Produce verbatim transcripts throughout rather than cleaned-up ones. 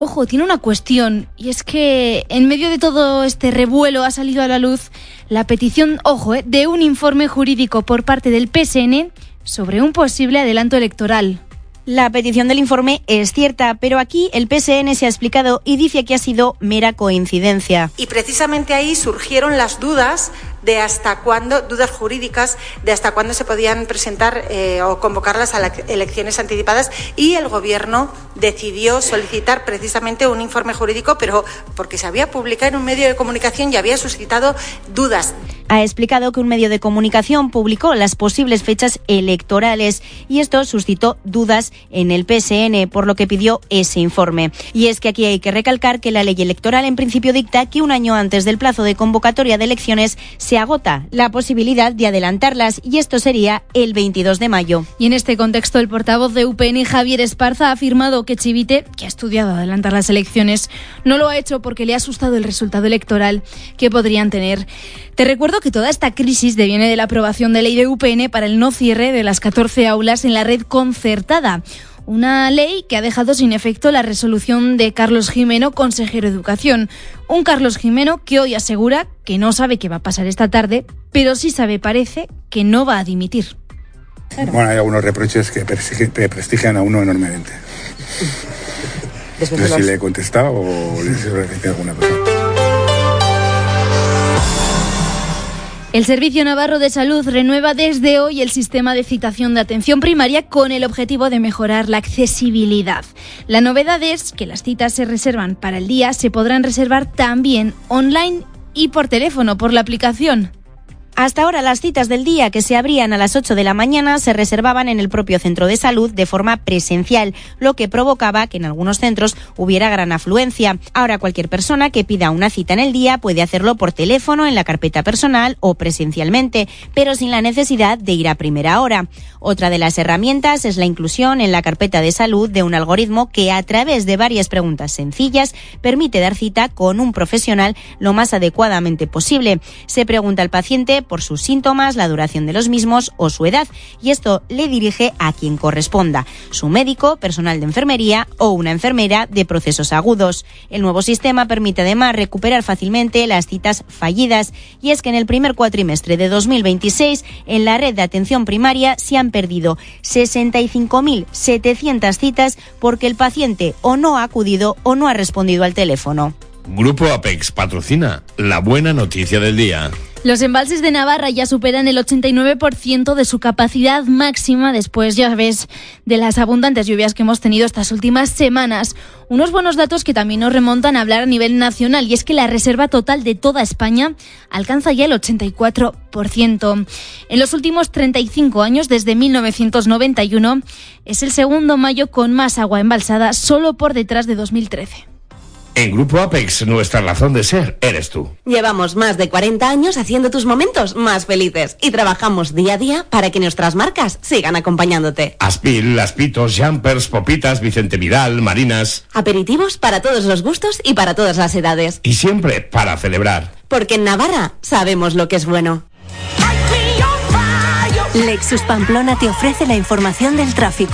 Ojo, tiene una cuestión, y es que en medio de todo este revuelo ha salido a la luz la petición, ojo, eh, de un informe jurídico por parte del P S N sobre un posible adelanto electoral. La petición del informe es cierta, pero aquí el P S N se ha explicado y dice que ha sido mera coincidencia. Y precisamente ahí surgieron las dudas de hasta cuándo, dudas jurídicas, de hasta cuándo se podían presentar eh, o convocarlas a las elecciones anticipadas, y el Gobierno decidió solicitar precisamente un informe jurídico, pero porque se había publicado en un medio de comunicación y había suscitado dudas. Ha explicado que un medio de comunicación publicó las posibles fechas electorales y esto suscitó dudas en el P S N, por lo que pidió ese informe. Y es que aquí hay que recalcar que la ley electoral en principio dicta que un año antes del plazo de convocatoria de elecciones se agota la posibilidad de adelantarlas, y esto sería el veintidós de mayo. Y en este contexto, el portavoz de U P N, Javier Esparza, ha afirmado que Chivite, que ha estudiado adelantar las elecciones, no lo ha hecho porque le ha asustado el resultado electoral que podrían tener. Te recuerdo que toda esta crisis deviene de la aprobación de ley de U P N para el no cierre de las catorce aulas en la red concertada. Una ley que ha dejado sin efecto la resolución de Carlos Gimeno, consejero de Educación. Un Carlos Gimeno que hoy asegura que no sabe qué va a pasar esta tarde, pero sí sabe, parece, que no va a dimitir. Bueno, hay algunos reproches que prestigian a uno enormemente. No sé si le he contestado o le he repetido alguna cosa. El Servicio Navarro de Salud renueva desde hoy el sistema de citación de atención primaria con el objetivo de mejorar la accesibilidad. La novedad es que las citas se reservan para el día, se podrán reservar también online y por teléfono, por la aplicación. Hasta ahora las citas del día, que se abrían a las ocho de la mañana, se reservaban en el propio centro de salud de forma presencial, lo que provocaba que en algunos centros hubiera gran afluencia. Ahora cualquier persona que pida una cita en el día puede hacerlo por teléfono, en la carpeta personal o presencialmente, pero sin la necesidad de ir a primera hora. Otra de las herramientas es la inclusión en la carpeta de salud de un algoritmo que, a través de varias preguntas sencillas, permite dar cita con un profesional lo más adecuadamente posible. Se pregunta al paciente por sus síntomas, la duración de los mismos o su edad, y esto le dirige a quien corresponda, su médico, personal de enfermería o una enfermera de procesos agudos. El nuevo sistema permite además recuperar fácilmente las citas fallidas, y es que en el primer cuatrimestre de dos mil veintiséis en la red de atención primaria se han perdido sesenta y cinco mil setecientas citas porque el paciente o no ha acudido o no ha respondido al teléfono. Grupo Apex patrocina la buena noticia del día. Los embalses de Navarra ya superan el ochenta y nueve por ciento de su capacidad máxima después, ya ves, de las abundantes lluvias que hemos tenido estas últimas semanas. Unos buenos datos que también nos remontan a hablar a nivel nacional, y es que la reserva total de toda España alcanza ya el ochenta y cuatro por ciento. En los últimos treinta y cinco años, desde mil novecientos noventa y uno, es el segundo mayo con más agua embalsada, solo por detrás de dos mil trece. En Grupo Apex, nuestra razón de ser eres tú. Llevamos más de cuarenta años haciendo tus momentos más felices y trabajamos día a día para que nuestras marcas sigan acompañándote. Aspil, Aspitos, Jumpers, Popitas, Vicente Vidal, Marinas. Aperitivos para todos los gustos y para todas las edades. Y siempre para celebrar. Porque en Navarra sabemos lo que es bueno. Lexus Pamplona te ofrece la información del tráfico.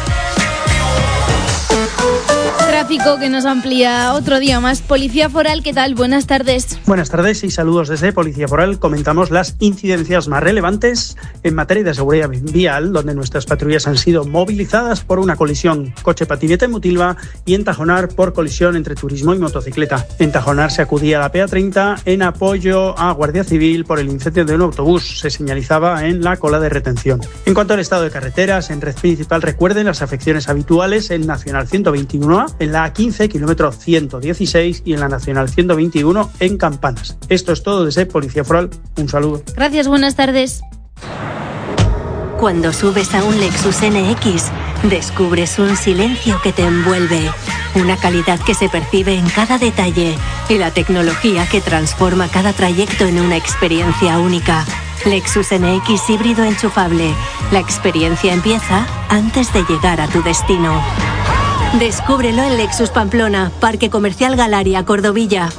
Tráfico que nos amplía otro día más. Policía Foral, ¿qué tal? Buenas tardes. Buenas tardes y saludos desde Policía Foral. Comentamos las incidencias más relevantes en materia de seguridad vial, donde nuestras patrullas han sido movilizadas por una colisión coche-patinete Mutilva y en Tajonar por colisión entre turismo y motocicleta. En Tajonar se acudía a la P A treinta en apoyo a Guardia Civil por el incendio de un autobús. Se señalizaba en la cola de retención. En cuanto al estado de carreteras, en red principal recuerden las afecciones habituales en Nacional ciento veintiuno A, en la A quince, kilómetro ciento dieciséis, y en la Nacional ciento veintiuno en Campanas. Esto es todo desde Policía Foral. Un saludo. Gracias, buenas tardes. Cuando subes a un Lexus N X, descubres un silencio que te envuelve, una calidad que se percibe en cada detalle y la tecnología que transforma cada trayecto en una experiencia única. Lexus N X híbrido enchufable. La experiencia empieza antes de llegar a tu destino. Descúbrelo en Lexus Pamplona, Parque Comercial Galaria, Cordovilla.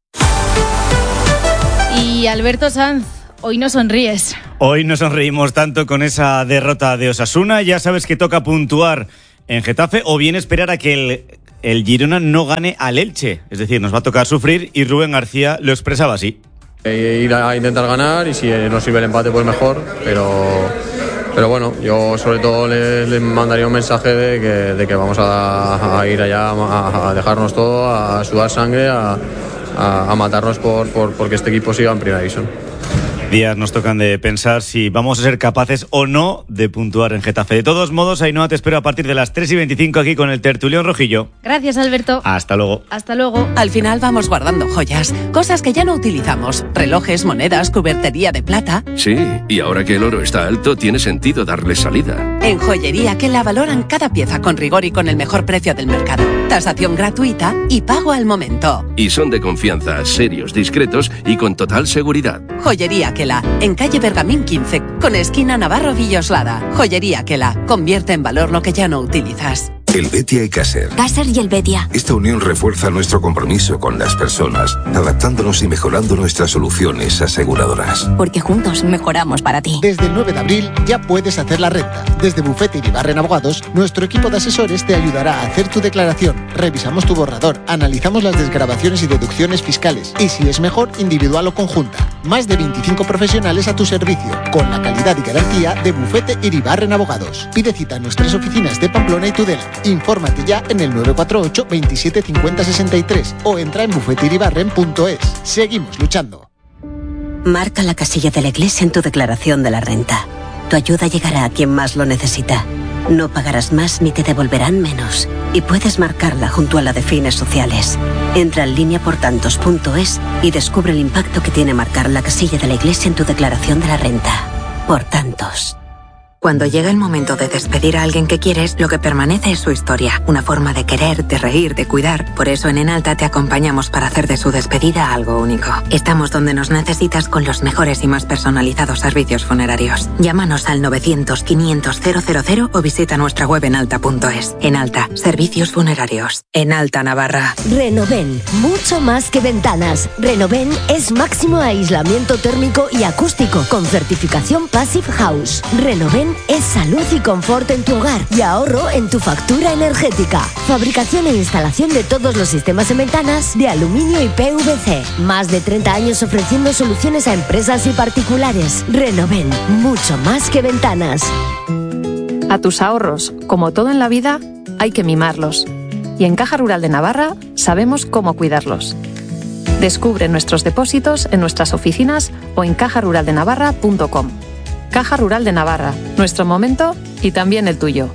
Y Alberto Sanz, hoy no sonríes. Hoy no sonreímos tanto con esa derrota de Osasuna. Ya sabes que toca puntuar en Getafe o bien esperar a que el el Girona no gane al Elche. Es decir, nos va a tocar sufrir y Rubén García lo expresaba así. Ir a intentar ganar y si nos sirve el empate pues mejor, pero, pero bueno, yo sobre todo le, le mandaría un mensaje de que, de que vamos a, a ir allá a, a dejarnos todo, a sudar sangre, a, a, a matarnos por, por, porque este equipo siga en primera división. Días nos tocan de pensar si vamos a ser capaces o no de puntuar en Getafe. De todos modos, Ainhoa, te espero a partir de las tres y veinticinco aquí con el Tertulión Rojillo. Gracias, Alberto. Hasta luego. Hasta luego. Al final vamos guardando joyas, cosas que ya no utilizamos, relojes, monedas, cubertería de plata. Sí, y ahora que el oro está alto, tiene sentido darle salida. En Joyería Que La valoran cada pieza con rigor y con el mejor precio del mercado. Tasación gratuita y pago al momento. Y son de confianza, serios, discretos y con total seguridad. Joyería Que La, en calle Bergamín quince, con esquina Navarro Villoslada. Joyería Que La, convierte en valor lo que ya no utilizas. Helvetia y Caser. Caser y Helvetia. Esta unión refuerza nuestro compromiso con las personas, adaptándonos y mejorando nuestras soluciones aseguradoras. Porque juntos mejoramos para ti. Desde el nueve de abril ya puedes hacer la renta. Desde Bufete Iribarren Abogados, nuestro equipo de asesores te ayudará a hacer tu declaración. Revisamos tu borrador, analizamos las desgravaciones y deducciones fiscales. Y si es mejor, individual o conjunta. Más de veinticinco profesionales a tu servicio, con la calidad y garantía de Bufete Iribarren Abogados. Pide cita en nuestras oficinas de Pamplona y Tudela. Infórmate ya en el nueve cuatro ocho, veintisiete, cincuenta, sesenta y tres o entra en bufete iribarren punto es. Seguimos luchando. Marca la casilla de la Iglesia en tu declaración de la renta. Tu ayuda llegará a quien más lo necesita. No pagarás más ni te devolverán menos. Y puedes marcarla junto a la de fines sociales. Entra en línea por tantos punto es y descubre el impacto que tiene marcar la casilla de la Iglesia en tu declaración de la renta. Por tantos. Cuando llega el momento de despedir a alguien que quieres, lo que permanece es su historia, una forma de querer, de reír, de cuidar. Por eso en Enalta te acompañamos para hacer de su despedida algo único. Estamos donde nos necesitas con los mejores y más personalizados servicios funerarios. Llámanos al novecientos, quinientos, cero cero cero o visita nuestra web enalta punto es. Enalta, servicios funerarios. Enalta Navarra. Renoven, mucho más que ventanas. Renoven es máximo aislamiento térmico y acústico con certificación Passive House. Renoven es salud y confort en tu hogar y ahorro en tu factura energética. Fabricación e instalación de todos los sistemas en ventanas de aluminio y P V C. Más de treinta años ofreciendo soluciones a empresas y particulares. Renoven, mucho más que ventanas. A tus ahorros, como todo en la vida, hay que mimarlos. Y en Caja Rural de Navarra sabemos cómo cuidarlos. Descubre nuestros depósitos en nuestras oficinas o en caja rural de navarra punto com. Caja Rural de Navarra, nuestro momento y también el tuyo.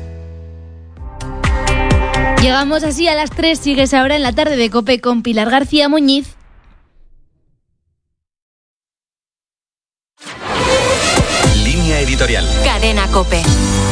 Llegamos así a las tres, sigues ahora en la tarde de COPE con Pilar García Muñiz. Línea editorial. Cadena COPE.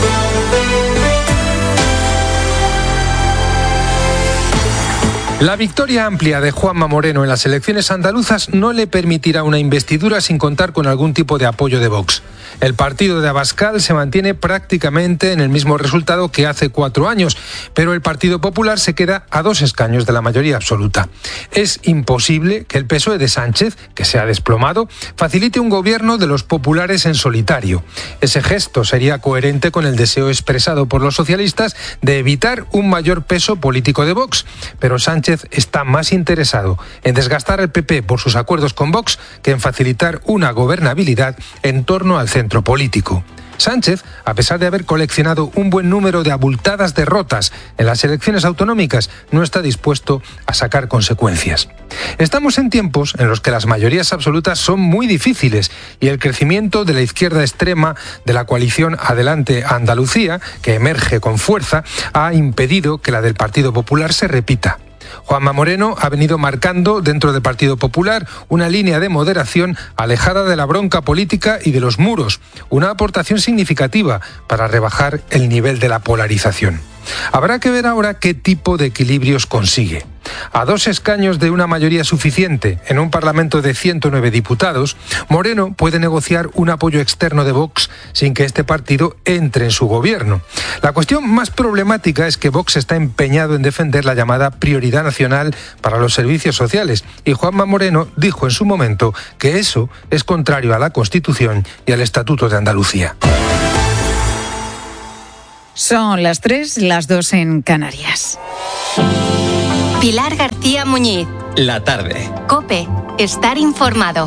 La victoria amplia de Juanma Moreno en las elecciones andaluzas no le permitirá una investidura sin contar con algún tipo de apoyo de Vox. El partido de Abascal se mantiene prácticamente en el mismo resultado que hace cuatro años, pero el Partido Popular se queda a dos escaños de la mayoría absoluta. Es imposible que el P S O E de Sánchez, que se ha desplomado, facilite un gobierno de los populares en solitario. Ese gesto sería coherente con el deseo expresado por los socialistas de evitar un mayor peso político de Vox, pero Sánchez está más interesado en desgastar al P P por sus acuerdos con Vox que en facilitar una gobernabilidad en torno al centro político. Sánchez, a pesar de haber coleccionado un buen número de abultadas derrotas en las elecciones autonómicas, no está dispuesto a sacar consecuencias. Estamos en tiempos en los que las mayorías absolutas son muy difíciles y el crecimiento de la izquierda extrema de la coalición Adelante Andalucía, que emerge con fuerza, ha impedido que la del Partido Popular se repita. Juanma Moreno ha venido marcando dentro del Partido Popular una línea de moderación alejada de la bronca política y de los muros, una aportación significativa para rebajar el nivel de la polarización. Habrá que ver ahora qué tipo de equilibrios consigue. A dos escaños de una mayoría suficiente en un Parlamento de ciento nueve diputados, Moreno puede negociar un apoyo externo de Vox sin que este partido entre en su gobierno. La cuestión más problemática es que Vox está empeñado en defender la llamada prioridad nacional para los servicios sociales y Juanma Moreno dijo en su momento que eso es contrario a la Constitución y al Estatuto de Andalucía. Son las tres, las dos en Canarias. Pilar García Muñiz. La tarde. COPE. Estar informado.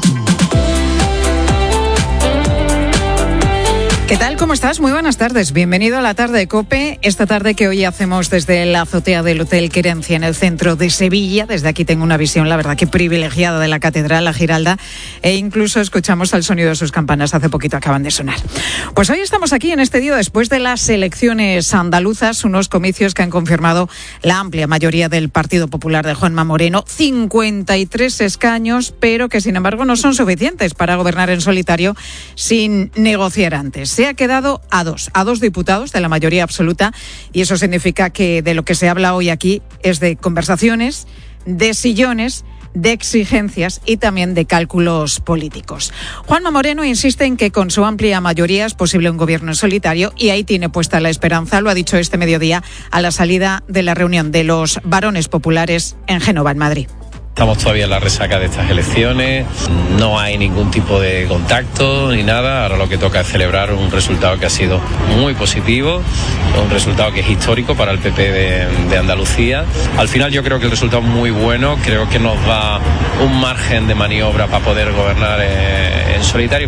¿Qué tal? ¿Cómo estás? Muy buenas tardes. Bienvenido a la tarde de COPE. Esta tarde que hoy hacemos desde la azotea del Hotel Querencia en el centro de Sevilla. Desde aquí tengo una visión, la verdad, que privilegiada de la Catedral, la Giralda, e incluso escuchamos el sonido de sus campanas. Hace poquito acaban de sonar. Pues hoy estamos aquí en este día después de las elecciones andaluzas, unos comicios que han confirmado la amplia mayoría del Partido Popular de Juanma Moreno, cincuenta y tres escaños, pero que sin embargo no son suficientes para gobernar en solitario sin negociar antes. Se ha quedado a dos, a dos diputados de la mayoría absoluta, y eso significa que de lo que se habla hoy aquí es de conversaciones, de sillones, de exigencias y también de cálculos políticos. Juanma Moreno insiste en que con su amplia mayoría es posible un gobierno en solitario, y ahí tiene puesta la esperanza. Lo ha dicho este mediodía a la salida de la reunión de los varones populares en Génova, en Madrid. Estamos todavía en la resaca de estas elecciones, no hay ningún tipo de contacto ni nada. Ahora lo que toca es celebrar un resultado que ha sido muy positivo, un resultado que es histórico para el P P de, de Andalucía. Al final yo creo que el resultado es muy bueno, creo que nos da un margen de maniobra para poder gobernar eh, en solitario.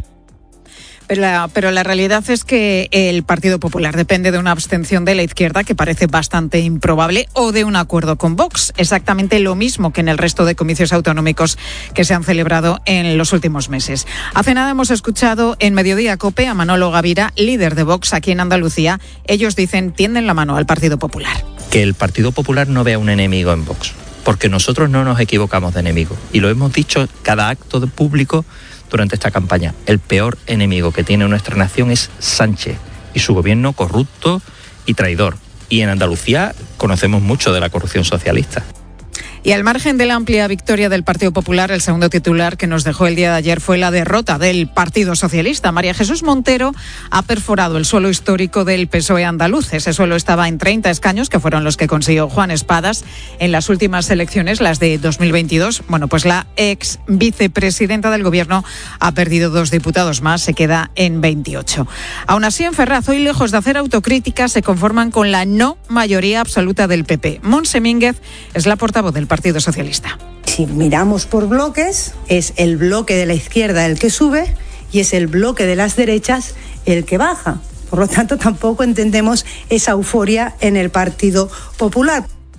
Pero la, pero la realidad es que el Partido Popular depende de una abstención de la izquierda, que parece bastante improbable, o de un acuerdo con Vox. Exactamente lo mismo que en el resto de comicios autonómicos que se han celebrado en los últimos meses. Hace nada hemos escuchado en Mediodía COPE a Manolo Gavira, líder de Vox aquí en Andalucía. Ellos dicen, tienden la mano al Partido Popular. Que el Partido Popular no vea un enemigo en Vox, porque nosotros no nos equivocamos de enemigo. Y lo hemos dicho cada acto de público durante esta campaña. El peor enemigo que tiene nuestra nación es Sánchez y su gobierno corrupto y traidor. Y en Andalucía conocemos mucho de la corrupción socialista. Y al margen de la amplia victoria del Partido Popular, el segundo titular que nos dejó el día de ayer fue la derrota del Partido Socialista. María Jesús Montero ha perforado el suelo histórico del P S O E andaluz. Ese suelo estaba en treinta escaños, que fueron los que consiguió Juan Espadas en las últimas elecciones, las de dos mil veintidós. Bueno, pues la ex vicepresidenta del Gobierno ha perdido dos diputados más, se queda en veintiocho. Aún así, en Ferraz, hoy, lejos de hacer autocrítica, se conforman con la no mayoría absoluta del P P. Montse Mínguez es la portavoz del Partido Socialista. Si miramos por bloques, es el bloque de la izquierda el que sube y es el bloque de las derechas el que baja. Por lo tanto, tampoco entendemos esa euforia en el Partido Popular.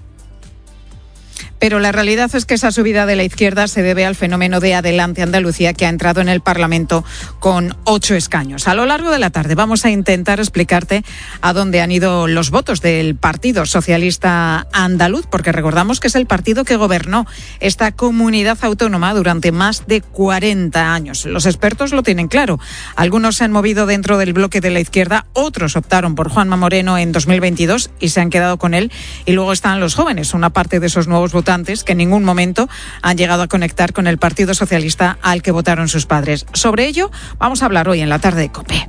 Pero la realidad es que esa subida de la izquierda se debe al fenómeno de Adelante Andalucía, que ha entrado en el Parlamento con ocho escaños. A lo largo de la tarde vamos a intentar explicarte a dónde han ido los votos del Partido Socialista Andaluz, porque recordamos que es el partido que gobernó esta comunidad autónoma durante más de cuarenta años. Los expertos lo tienen claro. Algunos se han movido dentro del bloque de la izquierda, otros optaron por Juanma Moreno en dos mil veintidós y se han quedado con él. Y luego están los jóvenes, una parte de esos nuevos votantes que en ningún momento han llegado a conectar con el Partido Socialista al que votaron sus padres. Sobre ello vamos a hablar hoy en la tarde de COPE.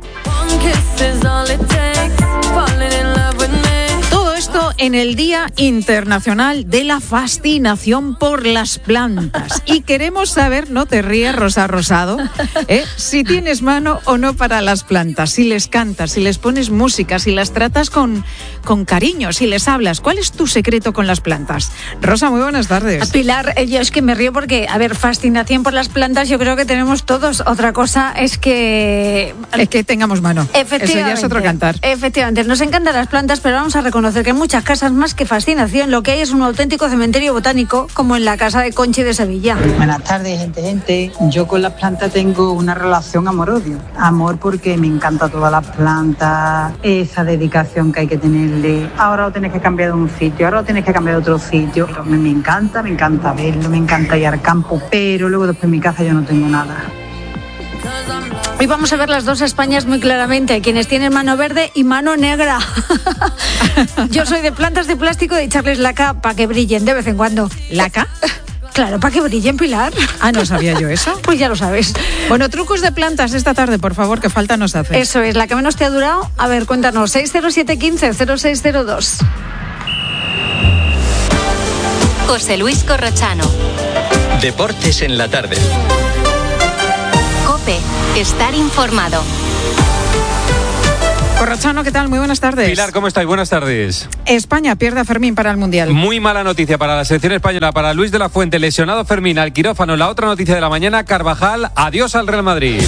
Todo esto en el Día Internacional de la Fascinación por las Plantas. Y queremos saber, no te rías, Rosa Rosado, ¿eh? si tienes mano o no para las plantas, si les cantas, si les pones música, si las tratas con, con cariño, si les hablas. ¿Cuál es tu secreto con las plantas? Rosa, muy buenas tardes. Pilar, yo es que me río porque, a ver, fascinación por las plantas yo creo que tenemos todos. Otra cosa es que... Es que tengamos mano. Efectivamente. Eso ya es otro cantar. Efectivamente, nos encantan las plantas, pero vamos a reconocer que en muchas casas, más que fascinación, lo que hay es un auténtico cementerio botánico, como en la casa de Conchi de Sevilla. Buenas tardes, gente, gente. Yo con las plantas tengo una relación amor-odio. Amor porque me encanta todas las plantas, esa dedicación que hay que tenerle. Ahora lo tienes que cambiar de un sitio, ahora lo tienes que cambiar de otro sitio. Me, me encanta, me encanta verlo, me encanta ir al campo, pero luego después en mi casa yo no tengo nada. Hoy vamos a ver las dos Españas muy claramente, quienes tienen mano verde y mano negra. Yo soy de plantas de plástico, de echarles laca para que brillen de vez en cuando. ¿Laca? Claro, para que brillen, Pilar. Ah, no sabía yo eso. Pues ya lo sabes. Bueno, trucos de plantas esta tarde, por favor, que falta nos hace. Eso es, la que menos te ha durado. A ver, cuéntanos, seis cero siete uno cinco cero seis cero dos. José Luis Corrochano. Deportes en la tarde. COPE. Estar informado. Corrochano, ¿qué tal? Muy buenas tardes. Pilar, ¿cómo estáis? Buenas tardes. España pierde a Fermín para el Mundial. Muy mala noticia para la selección española, para Luis de la Fuente, lesionado Fermín al quirófano. La otra noticia de la mañana, Carvajal, adiós al Real Madrid.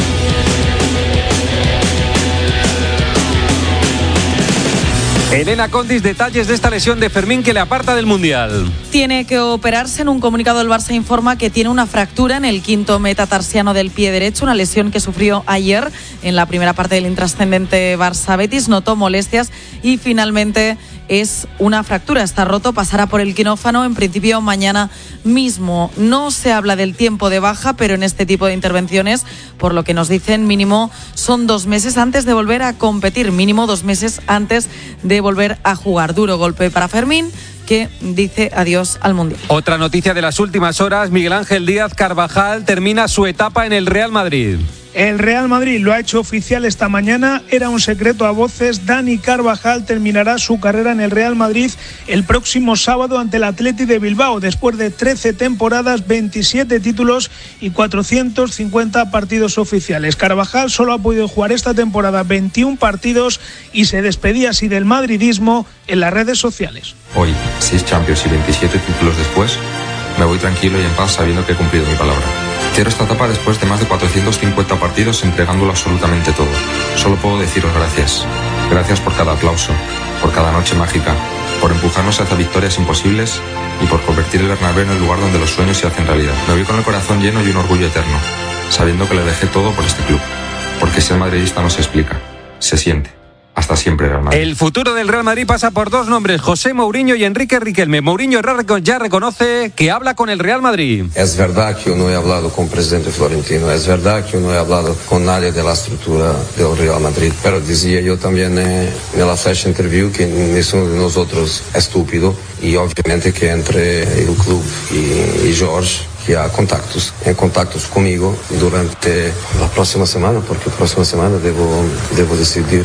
Elena Condis, detalles de esta lesión de Fermín que le aparta del Mundial. Tiene que operarse. En un comunicado el Barça informa que tiene una fractura en el quinto metatarsiano del pie derecho, una lesión que sufrió ayer en la primera parte del intrascendente Barça-Betis. Notó molestias y finalmente es una fractura. Está roto, pasará por el quirófano en principio mañana mismo. No se habla del tiempo de baja, pero en este tipo de intervenciones, por lo que nos dicen, mínimo son dos meses antes de volver a competir, mínimo dos meses antes de volver a jugar. Duro golpe para Fermín, que dice adiós al Mundial. Otra noticia de las últimas horas, Miguel Ángel Díaz Carvajal termina su etapa en el Real Madrid. El Real Madrid lo ha hecho oficial esta mañana, era un secreto a voces. Dani Carvajal terminará su carrera en el Real Madrid el próximo sábado ante el Athletic de Bilbao, después de trece temporadas, veintisiete títulos y cuatrocientos cincuenta partidos oficiales. Carvajal solo ha podido jugar esta temporada veintiún partidos y se despedía así del madridismo en las redes sociales. Hoy, seis Champions y veintisiete títulos después, me voy tranquilo y en paz sabiendo que he cumplido mi palabra. Cierro esta etapa después de más de cuatrocientos cincuenta partidos entregándolo absolutamente todo. Solo puedo deciros gracias. Gracias por cada aplauso, por cada noche mágica, por empujarnos hacia victorias imposibles y por convertir el Bernabéu en el lugar donde los sueños se hacen realidad. Me voy con el corazón lleno y un orgullo eterno, sabiendo que le dejé todo por este club. Porque ser madridista no se explica, se siente. Hasta siempre, Real Madrid. El futuro del Real Madrid pasa por dos nombres, José Mourinho y Enrique Riquelme. Mourinho ya reconoce que habla con el Real Madrid. Es verdad que yo no he hablado con el presidente Florentino, es verdad que yo no he hablado con nadie de la estructura del Real Madrid, pero decía yo también eh, en la flash interview que ninguno de nosotros es estúpido y obviamente que entre el club y, y Jorge, que há contactos, em contactos comigo durante a próxima semana, porque a próxima semana devo, devo decidir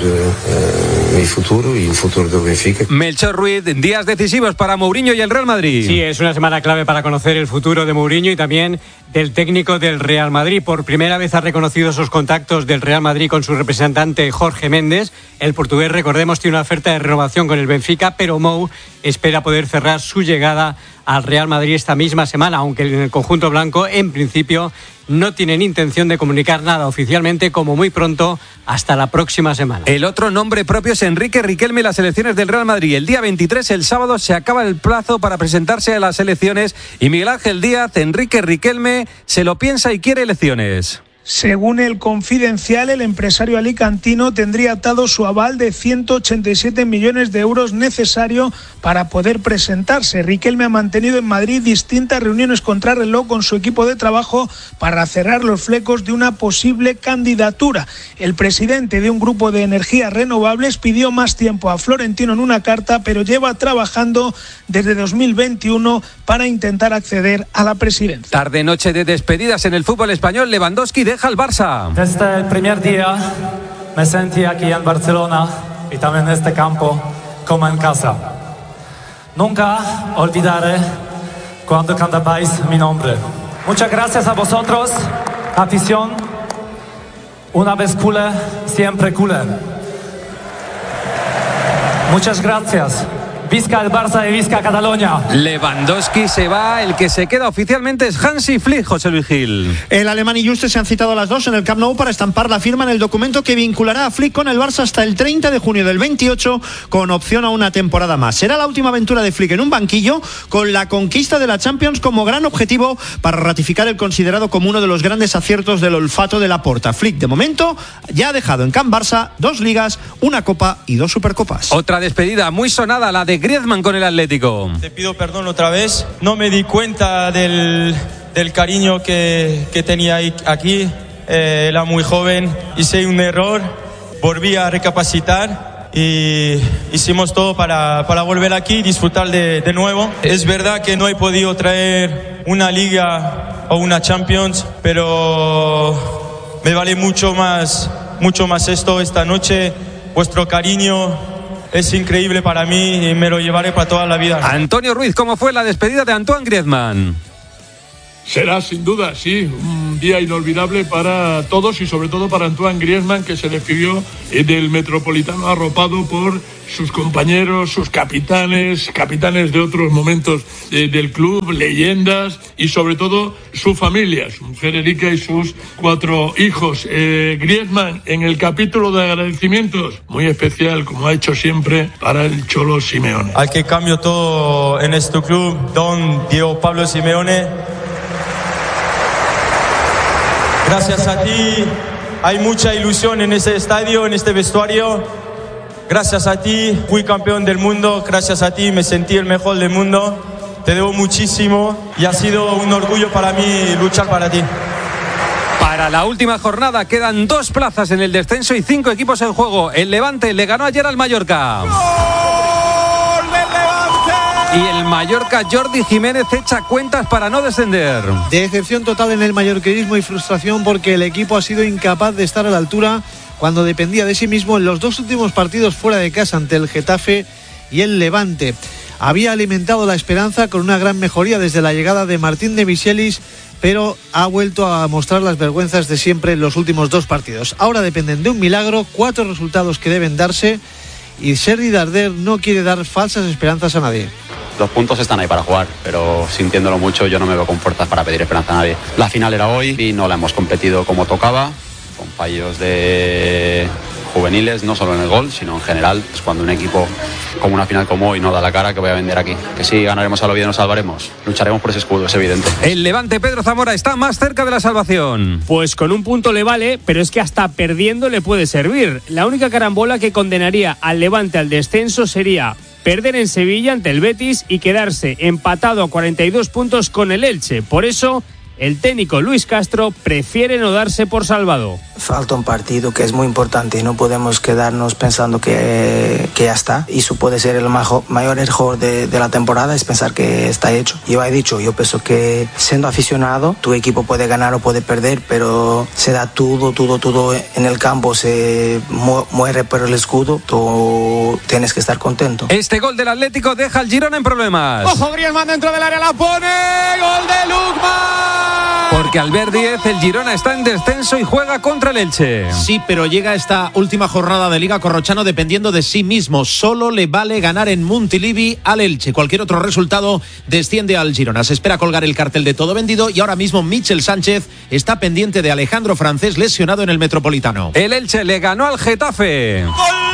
eh, mi futuro y el futuro del Benfica. Melchor Ruiz, días decisivos para Mourinho y el Real Madrid. Sí, es una semana clave para conocer el futuro de Mourinho y también del técnico del Real Madrid. Por primera vez ha reconocido esos contactos del Real Madrid con su representante Jorge Méndez. El portugués, recordemos, tiene una oferta de renovación con el Benfica, pero Mou espera poder cerrar su llegada al Real Madrid esta misma semana, aunque en el conjunto blanco, en principio, no tienen intención de comunicar nada oficialmente, como muy pronto, hasta la próxima semana. El otro nombre propio es Enrique Riquelme y las elecciones del Real Madrid. El día veintitrés, el sábado, se acaba el plazo para presentarse a las elecciones y Miguel Ángel Díaz, Enrique Riquelme, se lo piensa y quiere elecciones. Según el Confidencial, el empresario alicantino tendría atado su aval de ciento ochenta y siete millones de euros necesario para poder presentarse. Riquelme ha mantenido en Madrid distintas reuniones contrarreloj con su equipo de trabajo para cerrar los flecos de una posible candidatura. El presidente de un grupo de energías renovables pidió más tiempo a Florentino en una carta, pero lleva trabajando desde dos mil veintiuno para intentar acceder a la presidencia. Tarde-noche de despedidas en el fútbol español. Lewandowski deja el Barça. Desde el primer día me sentí aquí en Barcelona y también en este campo como en casa. Nunca olvidaré cuando cantabais mi nombre. Muchas gracias a vosotros, afición. Una vez culé, siempre culé. Muchas gracias. Visca el Barça y visca Cataluña. Lewandowski se va, el que se queda oficialmente es Hansi Flick, José Luis Gil. El alemán y Juste se han citado a las dos en el Camp Nou para estampar la firma en el documento que vinculará a Flick con el Barça hasta el treinta de junio del veintiocho, con opción a una temporada más. Será la última aventura de Flick en un banquillo, con la conquista de la Champions como gran objetivo para ratificar el considerado como uno de los grandes aciertos del olfato de Laporta. Flick, de momento, ya ha dejado en Camp Barça dos ligas, una copa y dos supercopas. Otra despedida muy sonada, la de Griezmann con el Atlético. Te pido perdón otra vez. No me di cuenta del, del cariño que, que tenía aquí. Eh, era muy joven. Hice un error. Volví a recapacitar y hicimos todo para, para volver aquí y disfrutar de, de nuevo. Es verdad que no he podido traer una liga o una Champions, pero me vale mucho más, mucho más esto esta noche. Vuestro cariño es increíble para mí y me lo llevaré para toda la vida. Antonio Ruiz, ¿cómo fue la despedida de Antoine Griezmann? Será sin duda, sí, un día inolvidable para todos y sobre todo para Antoine Griezmann, que se despidió del Metropolitano arropado por sus compañeros, sus capitanes, capitanes de otros momentos de, del club, leyendas y sobre todo su familia, su mujer Erika y sus cuatro hijos. Eh, Griezmann, en el capítulo de agradecimientos, muy especial, como ha hecho siempre, para el Cholo Simeone. Al que cambio todo en este club, don Diego Pablo Simeone. Gracias a ti, hay mucha ilusión en este estadio, en este vestuario. Gracias a ti, fui campeón del mundo. Gracias a ti, me sentí el mejor del mundo. Te debo muchísimo y ha sido un orgullo para mí luchar para ti. Para la última jornada quedan dos plazas en el descenso y cinco equipos en juego. El Levante le ganó ayer al Mallorca. ¡Gol del Levante! Y el Mallorca, Jordi Jiménez, echa cuentas para no descender. Decepción total en el mallorquinismo y frustración porque el equipo ha sido incapaz de estar a la altura cuando dependía de sí mismo en los dos últimos partidos fuera de casa ante el Getafe y el Levante. Había alimentado la esperanza con una gran mejoría desde la llegada de Martín de Michelis, pero ha vuelto a mostrar las vergüenzas de siempre en los últimos dos partidos. Ahora dependen de un milagro, cuatro resultados que deben darse, y Sergi Darder no quiere dar falsas esperanzas a nadie. Los puntos están ahí para jugar, pero sintiéndolo mucho yo no me veo con fuerzas para pedir esperanza a nadie. La final era hoy y no la hemos competido como tocaba, con fallos de juveniles, no solo en el gol, sino en general. Es cuando un equipo como una final como hoy no da la cara, que voy a vender aquí. Que sí, ganaremos al Oviedo, nos salvaremos. Lucharemos por ese escudo, es evidente. El Levante, Pedro Zamora, está más cerca de la salvación. Pues con un punto le vale, pero es que hasta perdiendo le puede servir. La única carambola que condenaría al Levante al descenso sería perder en Sevilla ante el Betis y quedarse empatado a cuarenta y dos puntos con el Elche. Por eso el técnico Luis Castro prefiere no darse por salvado. Falta un partido que es muy importante y no podemos quedarnos pensando que, que ya está. Y eso puede ser el majo, mayor error de, de la temporada, es pensar que está hecho. Yo he dicho, yo pienso que siendo aficionado, tu equipo puede ganar o puede perder, pero se da todo, todo, todo en el campo, se mu- muere por el escudo, tú tienes que estar contento. Este gol del Atlético deja al Girona en problemas. ¡Ojo, Griezmann dentro del área, la pone! ¡Gol de Lukman! Porque al ver diez, el Girona está en descenso y juega contra el Elche. Sí, pero llega esta última jornada de Liga Corrochano dependiendo de sí mismo. Solo le vale ganar en Montilivi al Elche. Cualquier otro resultado desciende al Girona. Se espera colgar el cartel de todo vendido y ahora mismo Michel Sánchez está pendiente de Alejandro Francés, lesionado en el Metropolitano. El Elche le ganó al Getafe.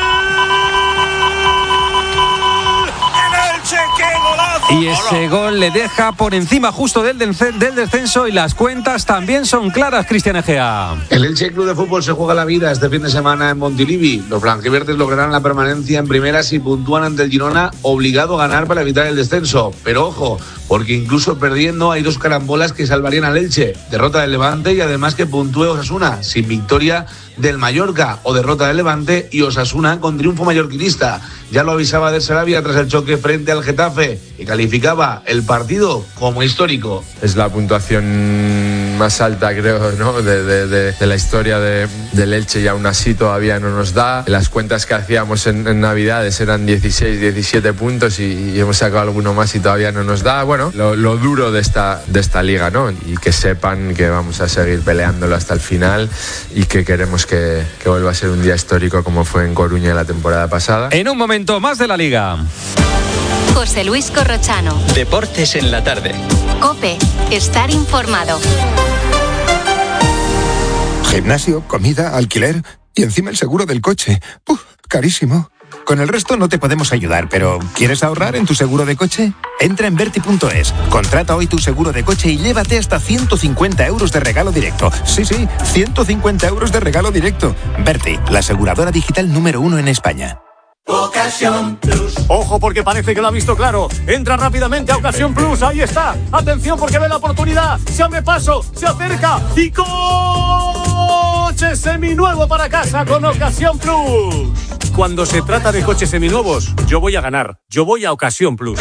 Y ese gol le deja por encima justo del, del descenso y las cuentas también son claras, Cristian Egea. El Elche Club de Fútbol se juega la vida este fin de semana en Montilivi. Los blanquiverdes lograrán la permanencia en primera si puntúan ante el Girona, obligado a ganar para evitar el descenso. Pero ojo, porque incluso perdiendo hay dos carambolas que salvarían al Elche. Derrota del Levante y además que puntúe Osasuna, sin victoria del Mallorca, o derrota del Levante y Osasuna con triunfo mallorquinista. Ya lo avisaba de Sarabia tras el choque frente al Getafe y calificaba el partido como histórico. Es la puntuación más alta, creo, ¿no? de, de, de, de la historia de, del Elche, y aún así todavía no nos da. Las cuentas que hacíamos en, en Navidades eran dieciséis, diecisiete puntos y, y hemos sacado alguno más y todavía no nos da. Bueno, lo, lo duro de esta, de esta liga, ¿no? Y que sepan que vamos a seguir peleándolo hasta el final y que queremos que, que vuelva a ser un día histórico como fue en Coruña la temporada pasada. En un momento más de la Liga. José Luis Corrochano. Deportes en la tarde. COPE. Estar informado. Gimnasio, comida, alquiler y encima el seguro del coche. ¡Uf! Carísimo. Con el resto no te podemos ayudar, pero ¿quieres ahorrar en tu seguro de coche? Entra en Berti punto es, contrata hoy tu seguro de coche y llévate hasta ciento cincuenta euros de regalo directo. Sí, sí, ciento cincuenta euros de regalo directo. Berti, la aseguradora digital número uno en España. Ocasión Plus. Ojo, porque parece que lo ha visto claro. Entra rápidamente a Ocasión Plus. Ahí está. Atención, porque ve la oportunidad. Se abre paso, se acerca y coche seminuevo para casa con Ocasión Plus. Cuando se trata de coches seminuevos, yo voy a ganar. Yo voy a Ocasión Plus.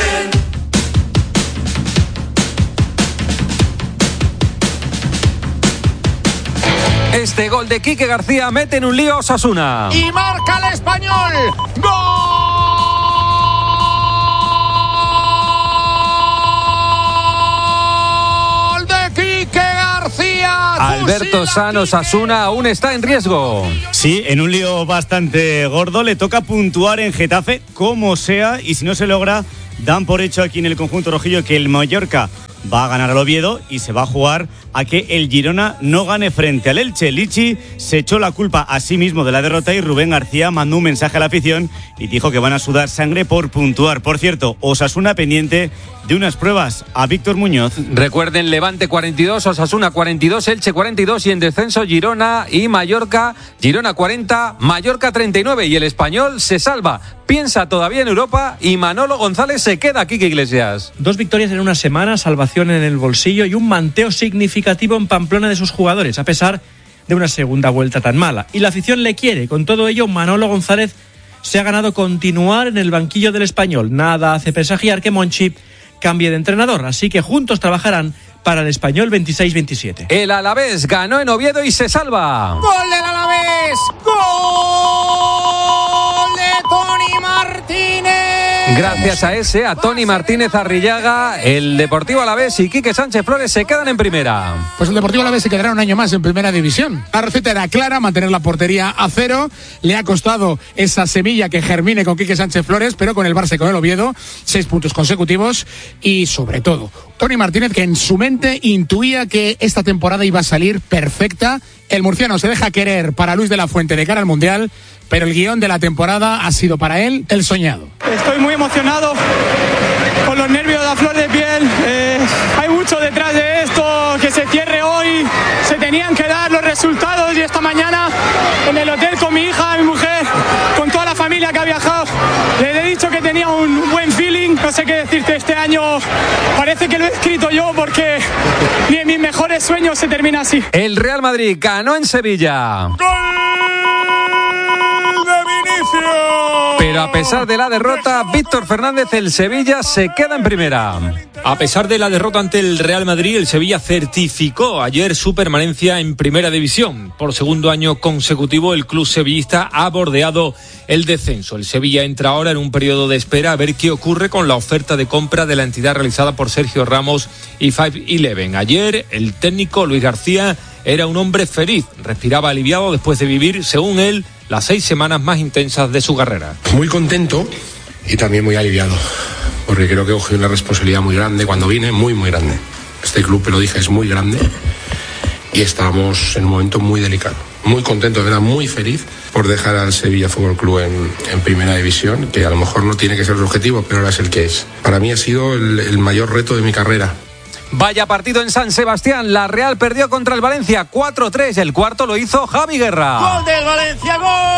Este gol de Quique García mete en un lío a Osasuna. Y marca el Español. ¡Gol de Quique Alberto Sano, Osasuna aún está en riesgo. Sí, en un lío bastante gordo, le toca puntuar en Getafe, como sea, y si no se logra, dan por hecho aquí en el conjunto rojillo que el Mallorca va a ganar al Oviedo y se va a jugar a que el Girona no gane frente al Elche. Lichi se echó la culpa a sí mismo de la derrota y Rubén García mandó un mensaje a la afición y dijo que van a sudar sangre por puntuar. Por cierto, Osasuna pendiente de unas pruebas a Víctor Muñoz. Recuerden, Levante cuarenta y dos, Osasuna cuarenta y dos, Elche cuarenta y dos y en descenso Girona y Mallorca. Girona cuarenta, Mallorca treinta y nueve y el Español se salva. Piensa todavía en Europa y Manolo González se queda aquí, que Iglesias. Dos victorias en una semana, salvación en el bolsillo y un manteo significativo en Pamplona de sus jugadores, a pesar de una segunda vuelta tan mala. Y la afición le quiere. Con todo ello, Manolo González se ha ganado continuar en el banquillo del Español. Nada hace presagiar que Monchi cambie de entrenador, así que juntos trabajarán para el Español veintiséis veintisiete. El Alavés ganó en Oviedo y se salva. ¡Gol del Alavés! ¡Gol de Toni Martínez! Gracias a ese, a Toni Martínez Arrillaga, el Deportivo Alavés y Quique Sánchez Flores se quedan en primera. Pues el Deportivo Alavés se quedará un año más en primera división. La receta era clara, mantener la portería a cero. Le ha costado esa semilla que germine con Quique Sánchez Flores, pero con el Barça y con el Oviedo, seis puntos consecutivos y sobre todo, Toni Martínez, que en su mente intuía que esta temporada iba a salir perfecta. El murciano se deja querer para Luis de la Fuente de cara al Mundial, pero el guión de la temporada ha sido para él el soñado. Estoy muy emocionado, con los nervios a flor de piel. Eh, hay mucho detrás de esto, que se cierre hoy. Se tenían que dar los resultados y esta mañana en el hotel con mi hija, mi mujer, con toda la familia que ha viajado, les he dicho que tenía un buen feeling. No sé qué decirte, este año parece que lo he escrito yo porque ni en mis mejores sueños se termina así. El Real Madrid ganó en Sevilla. Pero a pesar de la derrota, Víctor Fernández, el Sevilla se queda en primera. A pesar de la derrota ante el Real Madrid, el Sevilla certificó ayer su permanencia en primera división. Por segundo año consecutivo, el club sevillista ha bordeado el descenso. El Sevilla entra ahora en un periodo de espera a ver qué ocurre con la oferta de compra de la entidad realizada por Sergio Ramos y cinco once. Ayer, el técnico Luis García era un hombre feliz, respiraba aliviado después de vivir, según él, las seis semanas más intensas de su carrera. Muy contento y también muy aliviado, porque creo que cogí una responsabilidad muy grande cuando vine, muy muy grande. Este club, te lo dije, es muy grande y estamos en un momento muy delicado. Muy contento, de verdad, muy feliz por dejar al Sevilla Fútbol Club en, en primera división, que a lo mejor no tiene que ser el objetivo, pero ahora es el que es. Para mí ha sido el, el mayor reto de mi carrera. Vaya partido en San Sebastián. La Real perdió contra el Valencia cuatro tres. El cuarto lo hizo Javi Guerra. ¡Gol del Valencia!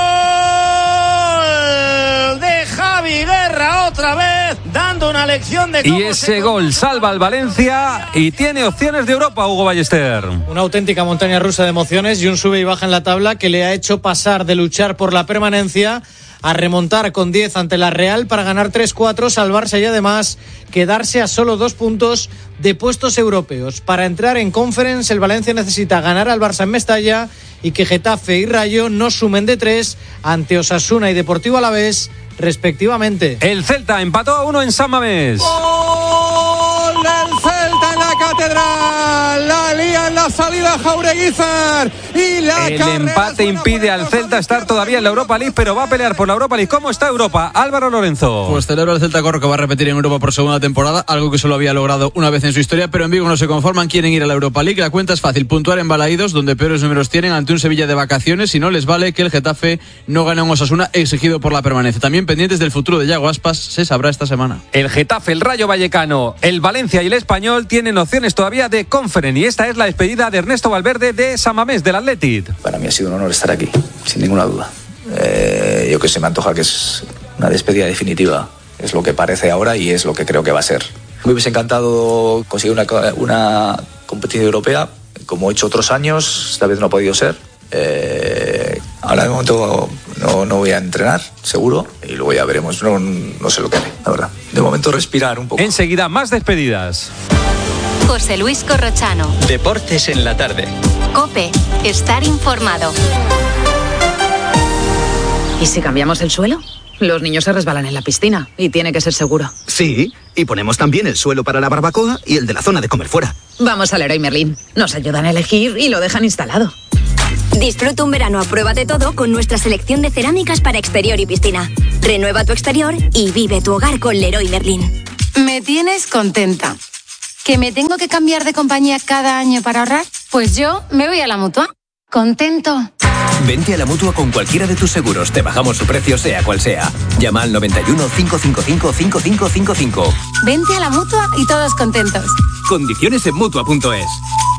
¡Gol de Javi Guerra! Otra vez dando una lección de cómo Y ese se... gol salva al Valencia y tiene opciones de Europa, Hugo Ballester. Una auténtica montaña rusa de emociones y un sube y baja en la tabla que le ha hecho pasar de luchar por la permanencia a remontar con diez ante la Real para ganar tres cuatro, salvarse y además quedarse a solo dos puntos de puestos europeos. Para entrar en Conference, el Valencia necesita ganar al Barça en Mestalla y que Getafe y Rayo no sumen de tres ante Osasuna y Deportivo Alavés, respectivamente. El Celta empató a uno en San Mamés. ¡Gol del Celta en la Catedral! La lía en la salida Jaureguizar y la El empate impide al Celta estar todavía en la Europa League, pero va a pelear por la Europa League. ¿Cómo está Europa? Álvaro Lorenzo. Pues celebra el Celta Corro que va a repetir en Europa por segunda temporada, algo que solo había logrado una vez en su historia, pero en Vigo no se conforman, quieren ir a la Europa League. La cuenta es fácil, puntuar en Balaídos, donde peores números tienen, ante un Sevilla de vacaciones, y no les vale que el Getafe no gane a un Osasuna exigido por la permanencia. También pendientes del futuro de Yago Aspas, se sabrá esta semana. El Getafe, el Rayo Vallecano, el Valencia y el Español tienen opciones todavía de Conference, y esta es la despedida de Ernesto Valverde de San Mamés, del Athletic. Para mí ha sido un honor estar aquí, sin ninguna duda. Eh, yo que sé, me antoja que es una despedida definitiva. Es lo que parece ahora y es lo que creo que va a ser. Me hubiese encantado conseguir una, una competición europea, como he hecho otros años, esta vez no ha podido ser. Eh, ahora de momento no, no voy a entrenar, seguro, y luego ya veremos. No, no sé lo que haré, la verdad. De momento respirar un poco. Enseguida, más despedidas. José Luis Corrochano. Deportes en la tarde. COPE. Estar informado. ¿Y si cambiamos el suelo? Los niños se resbalan en la piscina y tiene que ser seguro. Sí, y ponemos también el suelo para la barbacoa y el de la zona de comer fuera. Vamos al Leroy Merlin. Nos ayudan a elegir y lo dejan instalado. Disfruta un verano a prueba de todo con nuestra selección de cerámicas para exterior y piscina. Renueva tu exterior y vive tu hogar con Leroy Merlin. Me tienes contenta. ¿Que me tengo que cambiar de compañía cada año para ahorrar? Pues yo me voy a la Mutua. Contento. Vente a la Mutua con cualquiera de tus seguros. Te bajamos su precio sea cual sea. Llama al noventa y uno, cinco cinco cinco, cinco cinco cinco cinco. Vente a la Mutua y todos contentos. Condiciones en Mutua punto es.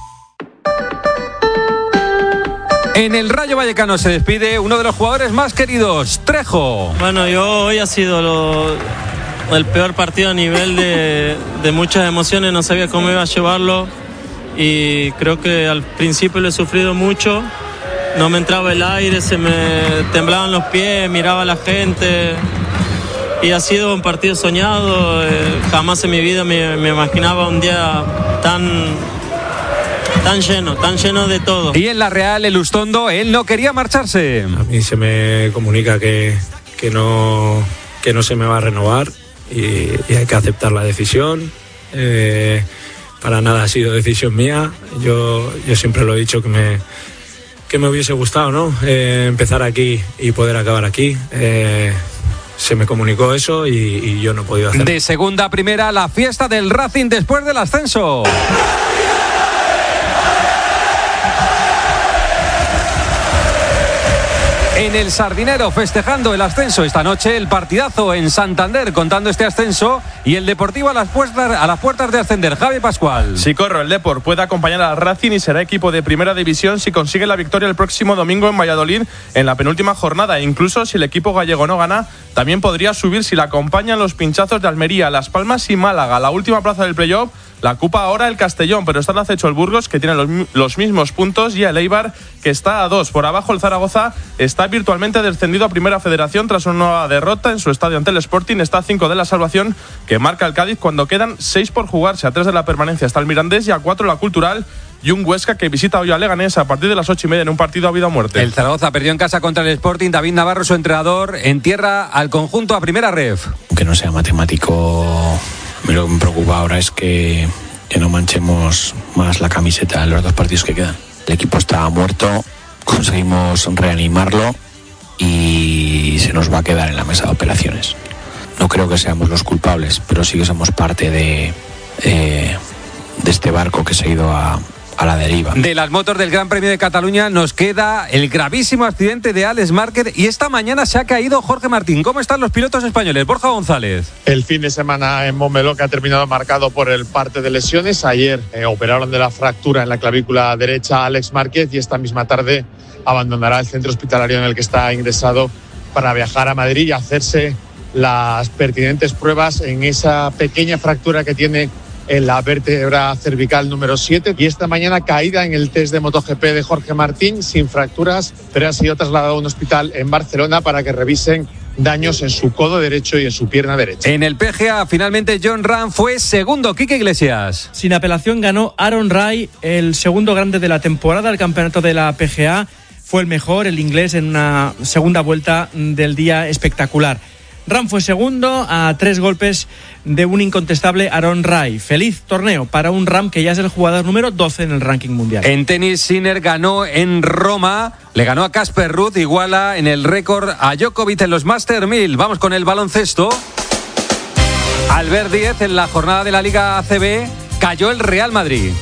En el Rayo Vallecano se despide uno de los jugadores más queridos, Trejo. Bueno, yo hoy ha sido lo, el peor partido a nivel de, de muchas emociones, no sabía cómo iba a llevarlo y creo que al principio lo he sufrido mucho, no me entraba el aire, se me temblaban los pies, miraba a la gente y ha sido un partido soñado, eh, jamás en mi vida me, me imaginaba un día tan... Tan lleno, tan lleno de todo. Y en la Real, el Ustondo, él no quería marcharse. A mí se me comunica que, que, no, que no se me va a renovar y, y hay que aceptar la decisión. Eh, para nada ha sido decisión mía. Yo, yo siempre lo he dicho que me, que me hubiese gustado, ¿no? Eh, empezar aquí y poder acabar aquí. Eh, se me comunicó eso y, y yo no he podido hacerlo. De segunda a primera, la fiesta del Racing después del ascenso. En el Sardinero, festejando el ascenso esta noche, el partidazo en Santander contando este ascenso y el Deportivo a las puertas, a las puertas de ascender. Javi Pascual. Si Corro, el Depor puede acompañar al Racing y será equipo de primera división si consigue la victoria el próximo domingo en Valladolid en la penúltima jornada. E incluso si el equipo gallego no gana, también podría subir si la acompañan los pinchazos de Almería, Las Palmas y Málaga. La última plaza del playoff la ocupa ahora el Castellón, pero está al acecho el Burgos, que tiene los, los mismos puntos, y el Eibar, que está a dos. Por abajo, el Zaragoza está virtualmente descendido a Primera Federación tras una nueva derrota en su estadio ante el Sporting. Está a cinco de la salvación, que marca el Cádiz cuando quedan seis por jugarse. A tres de la permanencia está el Mirandés y a cuatro la Cultural. Y un Huesca que visita hoy a Leganés a partir de las ocho y media en un partido a vida o muerte. El Zaragoza perdió en casa contra el Sporting. David Navarro, su entrenador, entierra al conjunto a primera ref. Aunque no sea matemático, lo que me preocupa ahora es que, que no manchemos más la camiseta en los dos partidos que quedan. El equipo está muerto, conseguimos reanimarlo y se nos va a quedar en la mesa de operaciones. No creo que seamos los culpables, pero sí que somos parte de, eh, de este barco que se ha ido a... a la deriva. De las motos del Gran Premio de Cataluña nos queda el gravísimo accidente de Alex Márquez y esta mañana se ha caído Jorge Martín. ¿Cómo están los pilotos españoles? Borja González. El fin de semana en Montmeló que ha terminado marcado por el parte de lesiones. Ayer eh, operaron de la fractura en la clavícula derecha a Alex Márquez y esta misma tarde abandonará el centro hospitalario en el que está ingresado para viajar a Madrid y hacerse las pertinentes pruebas en esa pequeña fractura que tiene en la vértebra cervical número siete, y esta mañana caída en el test de MotoGP de Jorge Martín, sin fracturas, pero ha sido trasladado a un hospital en Barcelona para que revisen daños en su codo derecho y en su pierna derecha. En el P G A, finalmente John Ram fue segundo. Quique Iglesias. Sin apelación ganó Aaron Rai, el segundo grande de la temporada. El campeonato de la P G A fue el mejor, el inglés, en una segunda vuelta del día espectacular. Ram fue segundo a tres golpes de un incontestable Aaron Rai. Feliz torneo para un Ram que ya es el jugador número doce en el ranking mundial. En tenis, Sinner ganó en Roma, le ganó a Casper Ruud, iguala en el récord a Djokovic en los Master mil. Vamos con el baloncesto. Albert Díez, en la jornada de la Liga A C B, cayó el Real Madrid.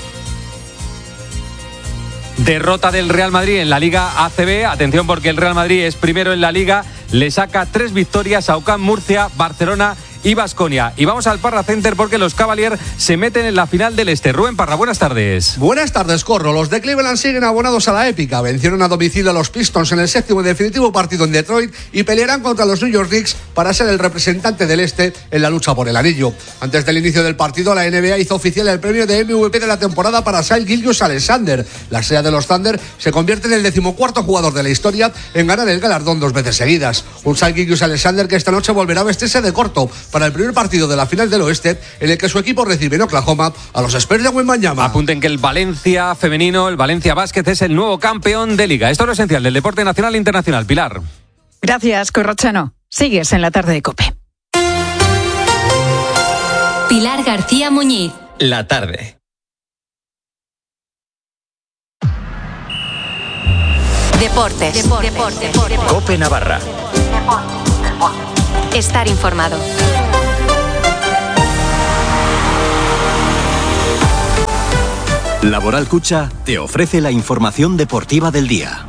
Derrota del Real Madrid en la Liga A C B. Atención porque el Real Madrid es primero en la Liga. Le saca tres victorias a U C A M Murcia, Barcelona y Baskonia. Y vamos al Parra Center porque los Cavaliers se meten en la final del Este. Rubén Parra, buenas tardes. Buenas tardes, Corro. Los de Cleveland siguen abonados a la épica. Vencieron a domicilio a los Pistons en el séptimo y definitivo partido en Detroit y pelearán contra los New York Knicks para ser el representante del Este en la lucha por el anillo. Antes del inicio del partido, la N B A hizo oficial el premio de M V P de la temporada para Shai Gilgeous-Alexander. La estrella de los Thunder se convierte en el decimocuarto jugador de la historia en ganar el galardón dos veces seguidas. Un Shai Gilgeous-Alexander que esta noche volverá a vestirse de corto para el primer partido de la final del Oeste, en el que su equipo recibe en Oklahoma a los Spurs de Wembanyama. Apunten que el Valencia femenino, el Valencia Basket, es el nuevo campeón de Liga. Esto es lo esencial del deporte nacional e internacional. Pilar. Gracias, Corrochano. Sigues en la tarde de COPE. Pilar García Muñiz. La tarde. Deportes. Deportes. Deportes. Deportes. COPE Navarra. Estar informado. Laboral Cucha te ofrece la información deportiva del día.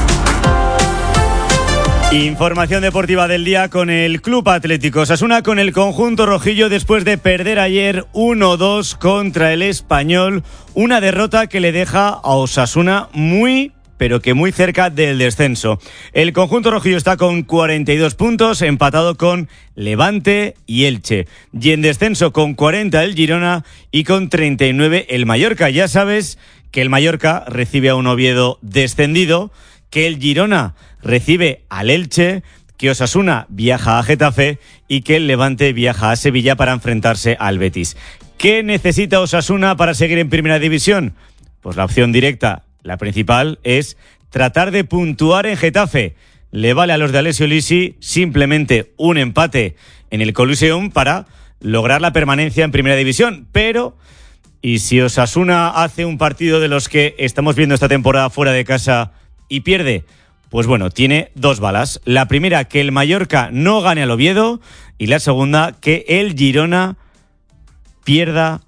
Información deportiva del día con el Club Atlético Osasuna, con el conjunto rojillo después de perder ayer uno dos contra el Español. Una derrota que le deja a Osasuna muy, pero que muy cerca del descenso. El conjunto rojillo está con cuarenta y dos puntos, empatado con Levante y Elche. Y en descenso con cuarenta el Girona y con treinta y nueve el Mallorca. Ya sabes que el Mallorca recibe a un Oviedo descendido, que el Girona recibe al Elche, que Osasuna viaja a Getafe y que el Levante viaja a Sevilla para enfrentarse al Betis. ¿Qué necesita Osasuna para seguir en Primera División? Pues la opción directa, la principal, es tratar de puntuar en Getafe. Le vale a los de Alessio Lisi simplemente un empate en el Coliseum para lograr la permanencia en Primera División. Pero, ¿y si Osasuna hace un partido de los que estamos viendo esta temporada fuera de casa y pierde? Pues bueno, tiene dos balas. La primera, que el Mallorca no gane al Oviedo, y la segunda, que el Girona pierda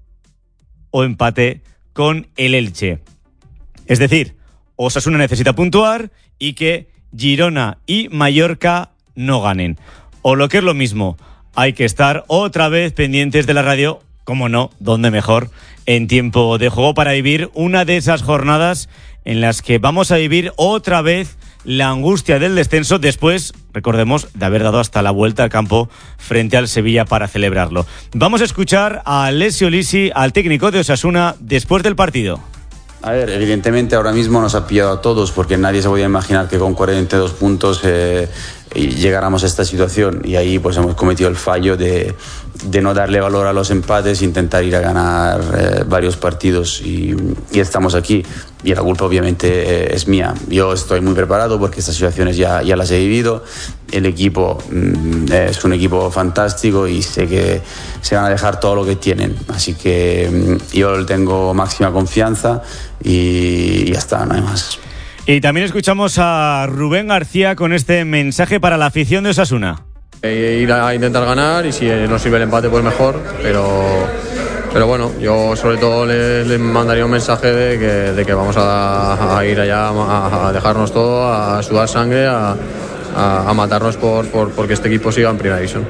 o empate con el Elche. Es decir, Osasuna necesita puntuar y que Girona y Mallorca no ganen. O lo que es lo mismo, hay que estar otra vez pendientes de la radio, como no, donde mejor, en Tiempo de Juego, para vivir una de esas jornadas en las que vamos a vivir otra vez la angustia del descenso después, recordemos, de haber dado hasta la vuelta al campo frente al Sevilla para celebrarlo. Vamos a escuchar a Alessio Lisi, al técnico de Osasuna, después del partido. A ver, evidentemente ahora mismo nos ha pillado a todos, porque nadie se podía imaginar que con cuarenta y dos puntos eh, llegáramos a esta situación, y ahí pues hemos cometido el fallo de, de no darle valor a los empates, intentar ir a ganar eh, varios partidos, y, y estamos aquí, y la culpa obviamente eh, es mía. Yo estoy muy preparado porque estas situaciones ya, ya las he vivido. El equipo mm, es un equipo fantástico y sé que se van a dejar todo lo que tienen, así que mm, yo tengo máxima confianza y ya está, no hay más. Y también escuchamos a Rubén García con este mensaje para la afición de Osasuna. Ir a intentar ganar, y si nos sirve el empate pues mejor, pero, pero bueno, yo sobre todo le, le mandaría un mensaje de que, de que vamos a, a ir allá a, a dejarnos todo, a sudar sangre, a, a, a matarnos por, por porque este equipo siga en Primera División.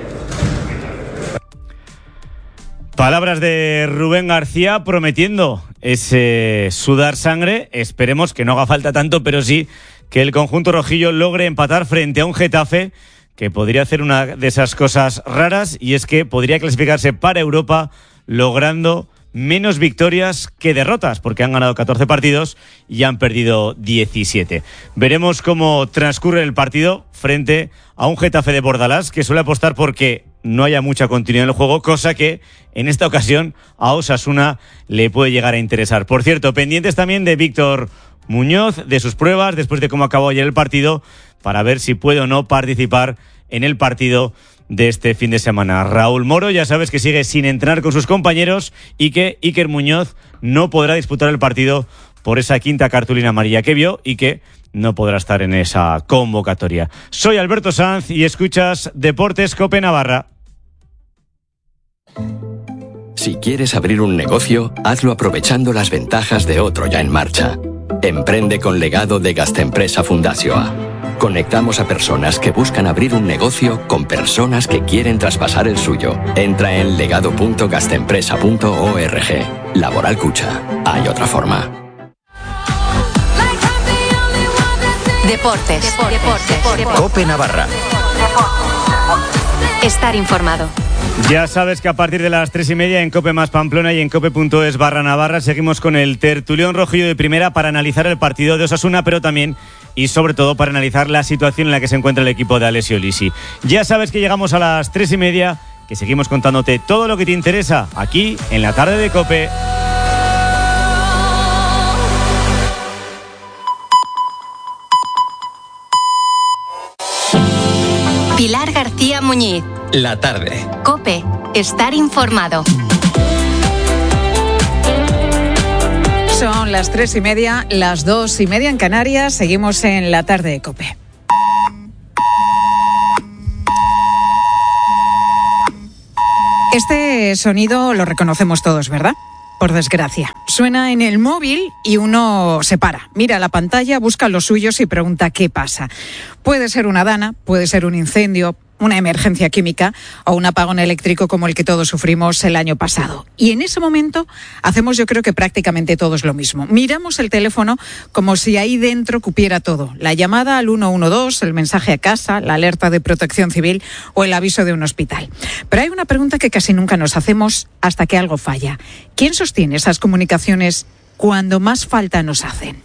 Palabras de Rubén García prometiendo ese sudar sangre. Esperemos que no haga falta tanto, pero sí que el conjunto rojillo logre empatar frente a un Getafe que podría hacer una de esas cosas raras, y es que podría clasificarse para Europa logrando menos victorias que derrotas, porque han ganado catorce partidos y han perdido diecisiete. Veremos cómo transcurre el partido frente a un Getafe de Bordalás, que suele apostar porque no haya mucha continuidad en el juego, cosa que en esta ocasión a Osasuna le puede llegar a interesar. Por cierto, pendientes también de Víctor Muñoz, de sus pruebas después de cómo acabó ayer el partido, para ver si puede o no participar en el partido de este fin de semana. Raúl Moro, ya sabes que sigue sin entrenar con sus compañeros, y que Iker Muñoz no podrá disputar el partido por esa quinta cartulina amarilla que vio y que no podrá estar en esa convocatoria. Soy Alberto Sanz y escuchas Deportes COPE Navarra. Si quieres abrir un negocio, hazlo aprovechando las ventajas de otro ya en marcha. Emprende con Legado de Gastempresa Fundazioa. Conectamos a personas que buscan abrir un negocio con personas que quieren traspasar el suyo. Entra en legado punto gastempresa punto org. Laboral Cucha. Hay otra forma. Deportes. Deportes. Deportes. COPE Navarra. Estar informado. Ya sabes que a partir de las tres y media en COPE más Pamplona y en cope punto es barra Navarra seguimos con el tertulión rojillo de primera para analizar el partido de Osasuna, pero también y sobre todo para analizar la situación en la que se encuentra el equipo de Alessio Lisi. Ya sabes que llegamos a las tres y media, que seguimos contándote todo lo que te interesa aquí en la tarde de COPE. Pilar García Muñiz. La tarde. COPE. Estar informado. Son las tres y media, las dos y media en Canarias. Seguimos en la tarde de COPE. Este sonido lo reconocemos todos, ¿verdad? Por desgracia. Suena en el móvil y uno se para, mira la pantalla, busca los suyos y pregunta qué pasa. Puede ser una dana, puede ser un incendio, una emergencia química o un apagón eléctrico como el que todos sufrimos el año pasado. Y en ese momento hacemos, yo creo que prácticamente todos lo mismo. Miramos el teléfono como si ahí dentro cupiera todo. La llamada al uno uno dos, el mensaje a casa, la alerta de protección civil o el aviso de un hospital. Pero hay una pregunta que casi nunca nos hacemos hasta que algo falla. ¿Quién sostiene esas comunicaciones cuando más falta nos hacen?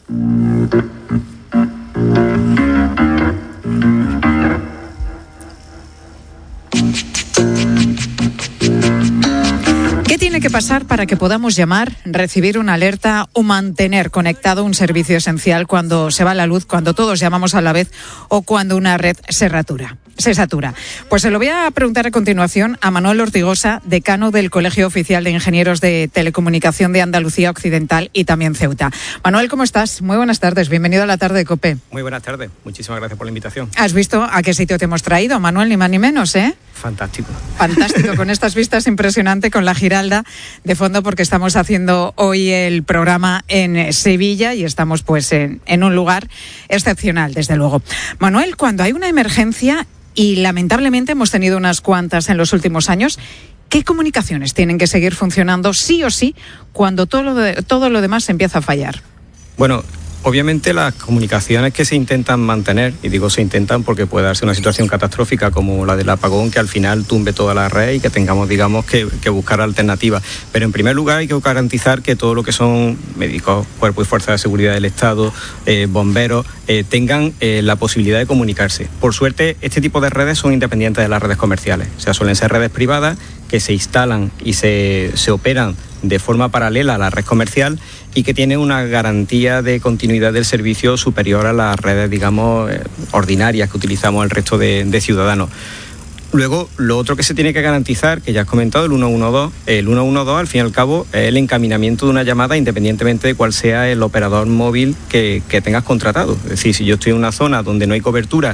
¿Qué tiene que pasar para que podamos llamar, recibir una alerta o mantener conectado un servicio esencial cuando se va la luz, cuando todos llamamos a la vez o cuando una red se satura? Se satura. Pues se lo voy a preguntar a continuación a Manuel Ortigosa, decano del Colegio Oficial de Ingenieros de Telecomunicación de Andalucía Occidental y también Ceuta. Manuel, ¿cómo estás? Muy buenas tardes, bienvenido a la tarde de COPE. Muy buenas tardes, muchísimas gracias por la invitación. ¿Has visto a qué sitio te hemos traído, Manuel? Ni más ni menos, ¿eh? Fantástico. Fantástico, con estas vistas impresionante, con la Giralda de fondo, porque estamos haciendo hoy el programa en Sevilla y estamos pues en, en un lugar excepcional, desde luego. Manuel, cuando hay una emergencia, y lamentablemente hemos tenido unas cuantas en los últimos años, ¿qué comunicaciones tienen que seguir funcionando sí o sí cuando todo lo, de, todo lo demás empieza a fallar? Bueno, obviamente las comunicaciones que se intentan mantener, y digo se intentan porque puede darse una situación catastrófica como la del apagón, que al final tumbe toda la red y que tengamos, digamos, que, que buscar alternativas. Pero en primer lugar hay que garantizar que todo lo que son médicos, cuerpos y fuerzas de seguridad del Estado, eh, bomberos, eh, tengan eh, la posibilidad de comunicarse. Por suerte, este tipo de redes son independientes de las redes comerciales. O sea, suelen ser redes privadas que se instalan y se, se operan de forma paralela a la red comercial y que tiene una garantía de continuidad del servicio superior a las redes, digamos, eh, ordinarias que utilizamos el resto de, de ciudadanos. Luego, lo otro que se tiene que garantizar, que ya has comentado, el uno uno dos, el uno uno dos, al fin y al cabo, es el encaminamiento de una llamada independientemente de cuál sea el operador móvil que, que tengas contratado. Es decir, si yo estoy en una zona donde no hay cobertura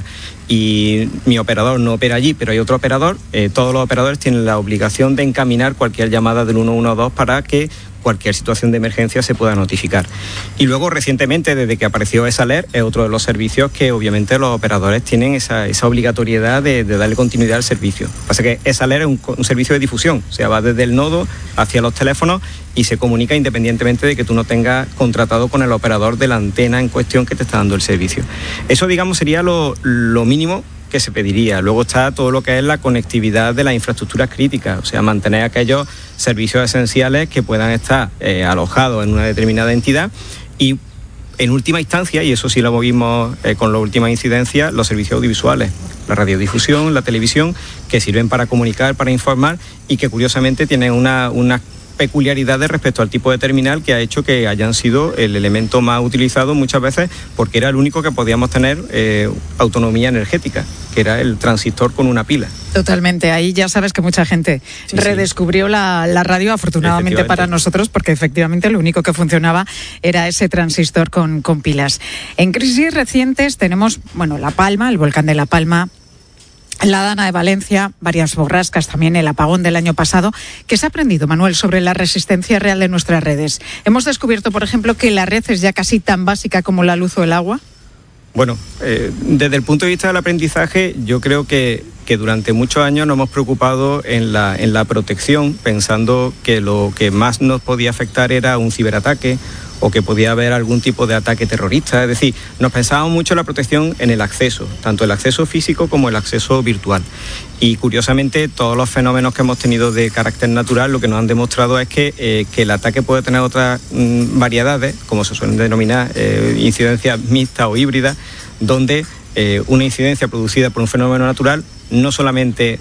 y mi operador no opera allí, pero hay otro operador, eh, todos los operadores tienen la obligación de encaminar cualquier llamada del uno uno dos para que cualquier situación de emergencia se pueda notificar. Y luego, recientemente, desde que apareció ESALER, es otro de los servicios que obviamente los operadores tienen esa, esa obligatoriedad de, de darle continuidad al servicio. Lo que pasa es que ESALER es un, un servicio de difusión, o sea, va desde el nodo hacia los teléfonos y se comunica independientemente de que tú no tengas contratado con el operador de la antena en cuestión que te está dando el servicio. Eso, digamos, sería lo, lo mínimo que se pediría. Luego está todo lo que es la conectividad de las infraestructuras críticas, o sea, mantener aquellos servicios esenciales que puedan estar eh, alojados en una determinada entidad y, en última instancia, y eso sí lo vimos eh, con las últimas incidencias, los servicios audiovisuales, la radiodifusión, la televisión, que sirven para comunicar, para informar y que curiosamente tienen una, una peculiaridades respecto al tipo de terminal que ha hecho que hayan sido el elemento más utilizado muchas veces porque era el único que podíamos tener eh, autonomía energética, que era el transistor con una pila. Totalmente, ahí ya sabes que mucha gente sí, redescubrió sí. La, la radio, afortunadamente para nosotros, porque efectivamente lo único que funcionaba era ese transistor con, con pilas. En crisis recientes tenemos, bueno, La Palma, el volcán de La Palma, la Dana de Valencia, varias borrascas, también el apagón del año pasado. ¿Qué se ha aprendido, Manuel, sobre la resistencia real de nuestras redes? Hemos descubierto, por ejemplo, que la red es ya casi tan básica como la luz o el agua. Bueno, eh, desde el punto de vista del aprendizaje, yo creo que, que durante muchos años nos hemos preocupado en la, en la protección, pensando que lo que más nos podía afectar era un ciberataque o que podía haber algún tipo de ataque terrorista. Es decir, nos pensábamos mucho en la protección en el acceso, tanto el acceso físico como el acceso virtual. Y curiosamente, todos los fenómenos que hemos tenido de carácter natural lo que nos han demostrado es que, eh, que el ataque puede tener otras mmm, variedades, como se suelen denominar, eh, incidencias mixtas o híbridas, donde eh, una incidencia producida por un fenómeno natural no solamente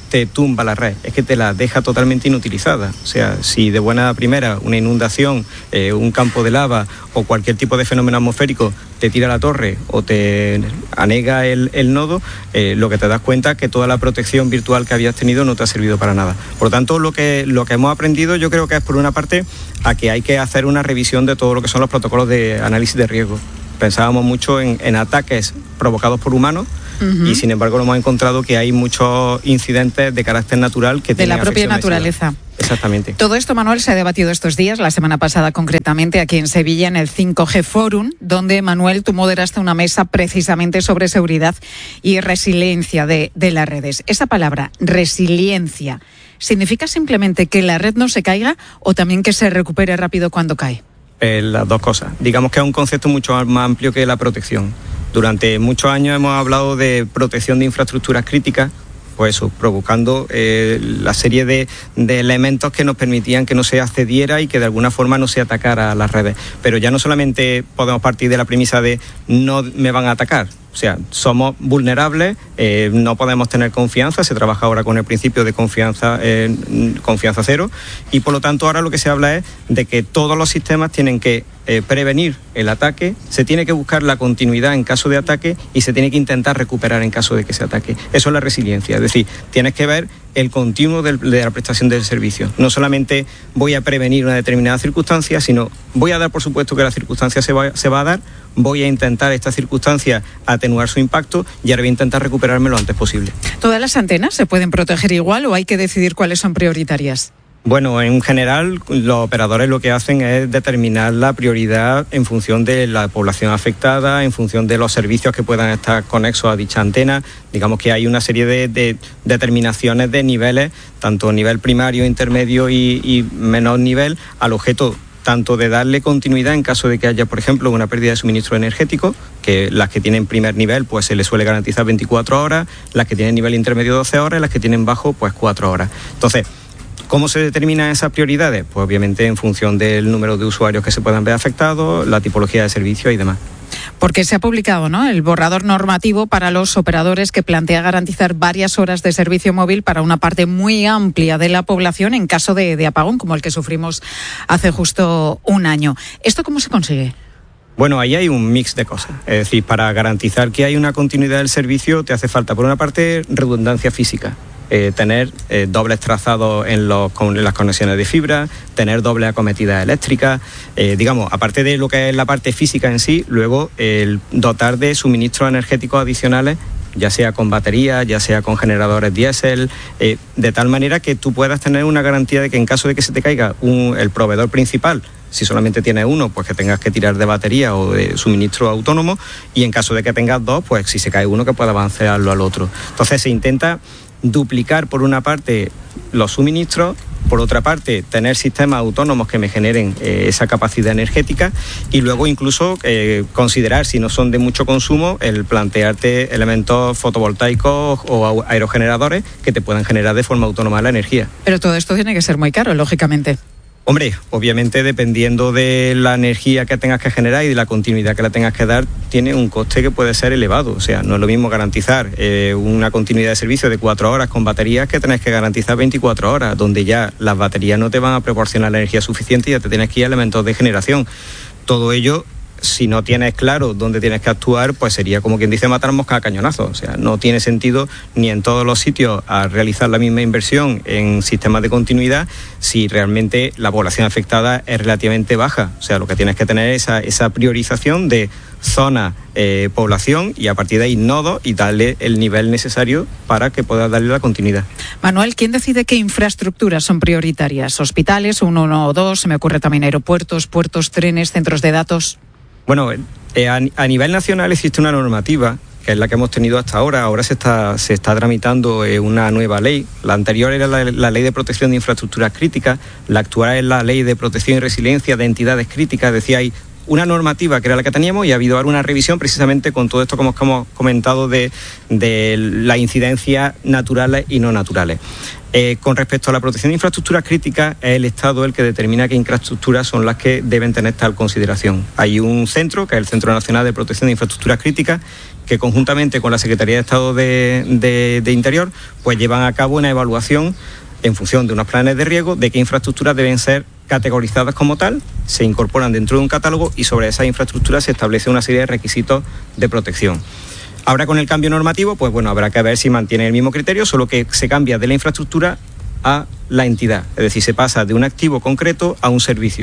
te tumba la red, es que te la deja totalmente inutilizada. O sea, si de buena primera una inundación, eh, un campo de lava o cualquier tipo de fenómeno atmosférico te tira la torre o te anega el, el nodo, eh, lo que te das cuenta es que toda la protección virtual que habías tenido no te ha servido para nada. Por lo tanto, lo que, lo que hemos aprendido yo creo que es, por una parte, a que hay que hacer una revisión de todo lo que son los protocolos de análisis de riesgo. Pensábamos mucho en, en ataques provocados por humanos, uh-huh. y sin embargo hemos encontrado que hay muchos incidentes de carácter natural que de la propia naturaleza. Exactamente. Todo esto, Manuel, se ha debatido estos días, la semana pasada concretamente aquí en Sevilla, en el cinco G Forum, donde, Manuel, tú moderaste una mesa precisamente sobre seguridad y resiliencia de, de las redes. Esa palabra, resiliencia, ¿significa simplemente que la red no se caiga o también que se recupere rápido cuando cae? Eh, las dos cosas. Digamos que es un concepto mucho más amplio que la protección. Durante muchos años hemos hablado de protección de infraestructuras críticas, pues eso, provocando eh, la serie de, de elementos que nos permitían que no se accediera y que de alguna forma no se atacara a las redes. Pero ya no solamente podemos partir de la premisa de no me van a atacar. O sea, somos vulnerables, eh, no podemos tener confianza, se trabaja ahora con el principio de confianza, eh, confianza cero, y por lo tanto ahora lo que se habla es de que todos los sistemas tienen que eh, prevenir el ataque, se tiene que buscar la continuidad en caso de ataque y se tiene que intentar recuperar en caso de que se ataque. Eso es la resiliencia, es decir, tienes que ver el continuo del, de la prestación del servicio. No solamente voy a prevenir una determinada circunstancia, sino voy a dar por supuesto que la circunstancia se va, se va a dar, voy a intentar esta circunstancia atenuar su impacto y ahora voy a intentar recuperarme lo antes posible. ¿Todas las antenas se pueden proteger igual o hay que decidir cuáles son prioritarias? Bueno, en general los operadores lo que hacen es determinar la prioridad en función de la población afectada, en función de los servicios que puedan estar conexos a dicha antena. Digamos que hay una serie de, de determinaciones de niveles, tanto nivel primario, intermedio y, y menor nivel, al objeto tanto de darle continuidad en caso de que haya, por ejemplo, una pérdida de suministro energético, que las que tienen primer nivel pues se les suele garantizar veinticuatro horas, las que tienen nivel intermedio doce horas y las que tienen bajo pues cuatro horas. Entonces, ¿cómo se determinan esas prioridades? Pues obviamente en función del número de usuarios que se puedan ver afectados, la tipología de servicio y demás. Porque se ha publicado, ¿no?, el borrador normativo para los operadores que plantea garantizar varias horas de servicio móvil para una parte muy amplia de la población en caso de, de apagón, como el que sufrimos hace justo un año. ¿Esto cómo se consigue? Bueno, ahí hay un mix de cosas. Es decir, para garantizar que hay una continuidad del servicio te hace falta, por una parte, redundancia física. Eh, tener eh, dobles trazados en, los, con, en las conexiones de fibra, tener doble acometida eléctrica, eh, digamos, aparte de lo que es la parte física en sí, luego el dotar de suministros energéticos adicionales, ya sea con baterías, ya sea con generadores diésel, eh, de tal manera que tú puedas tener una garantía de que en caso de que se te caiga un, el proveedor principal, si solamente tienes uno, pues que tengas que tirar de batería o de suministro autónomo, y en caso de que tengas dos, pues si se cae uno, que pueda avanzarlo al otro. Entonces se intenta duplicar por una parte los suministros, por otra parte tener sistemas autónomos que me generen eh, esa capacidad energética y luego incluso eh, considerar, si no son de mucho consumo, el plantearte elementos fotovoltaicos o aerogeneradores que te puedan generar de forma autónoma la energía. Pero todo esto tiene que ser muy caro, lógicamente. Hombre, obviamente dependiendo de la energía que tengas que generar y de la continuidad que la tengas que dar, tiene un coste que puede ser elevado. O sea, no es lo mismo garantizar eh, una continuidad de servicio de cuatro horas con baterías que tenés que garantizar veinticuatro horas, donde ya las baterías no te van a proporcionar la energía suficiente y ya te tienes que ir a elementos de generación. Todo ello, si no tienes claro dónde tienes que actuar, pues sería como quien dice matar mosca a cañonazo. O sea, no tiene sentido ni en todos los sitios a realizar la misma inversión en sistemas de continuidad si realmente la población afectada es relativamente baja. O sea, lo que tienes que tener es esa, esa priorización de zona, eh, población y a partir de ahí nodos y darle el nivel necesario para que puedas darle la continuidad. Manuel, ¿quién decide qué infraestructuras son prioritarias? ¿Hospitales, uno, uno o dos? Se me ocurre también aeropuertos, puertos, trenes, centros de datos. Bueno, eh, a, a nivel nacional existe una normativa, que es la que hemos tenido hasta ahora. Ahora se está, se está tramitando eh, una nueva ley. La anterior era la, la Ley de Protección de Infraestructuras Críticas, la actual es la Ley de Protección y Resiliencia de Entidades Críticas. Es decir, hay una normativa que era la que teníamos y ha habido ahora una revisión precisamente con todo esto como hemos comentado de, de las incidencias naturales y no naturales. Eh, con respecto a la protección de infraestructuras críticas, es el Estado el que determina qué infraestructuras son las que deben tener tal consideración. Hay un centro, que es el Centro Nacional de Protección de Infraestructuras Críticas, que conjuntamente con la Secretaría de Estado de, de, de Interior, pues llevan a cabo una evaluación en función de unos planes de riesgo de qué infraestructuras deben ser categorizadas como tal, se incorporan dentro de un catálogo y sobre esas infraestructuras se establece una serie de requisitos de protección. Ahora con el cambio normativo, pues bueno, habrá que ver si mantiene el mismo criterio, solo que se cambia de la infraestructura a la entidad, es decir, se pasa de un activo concreto a un servicio.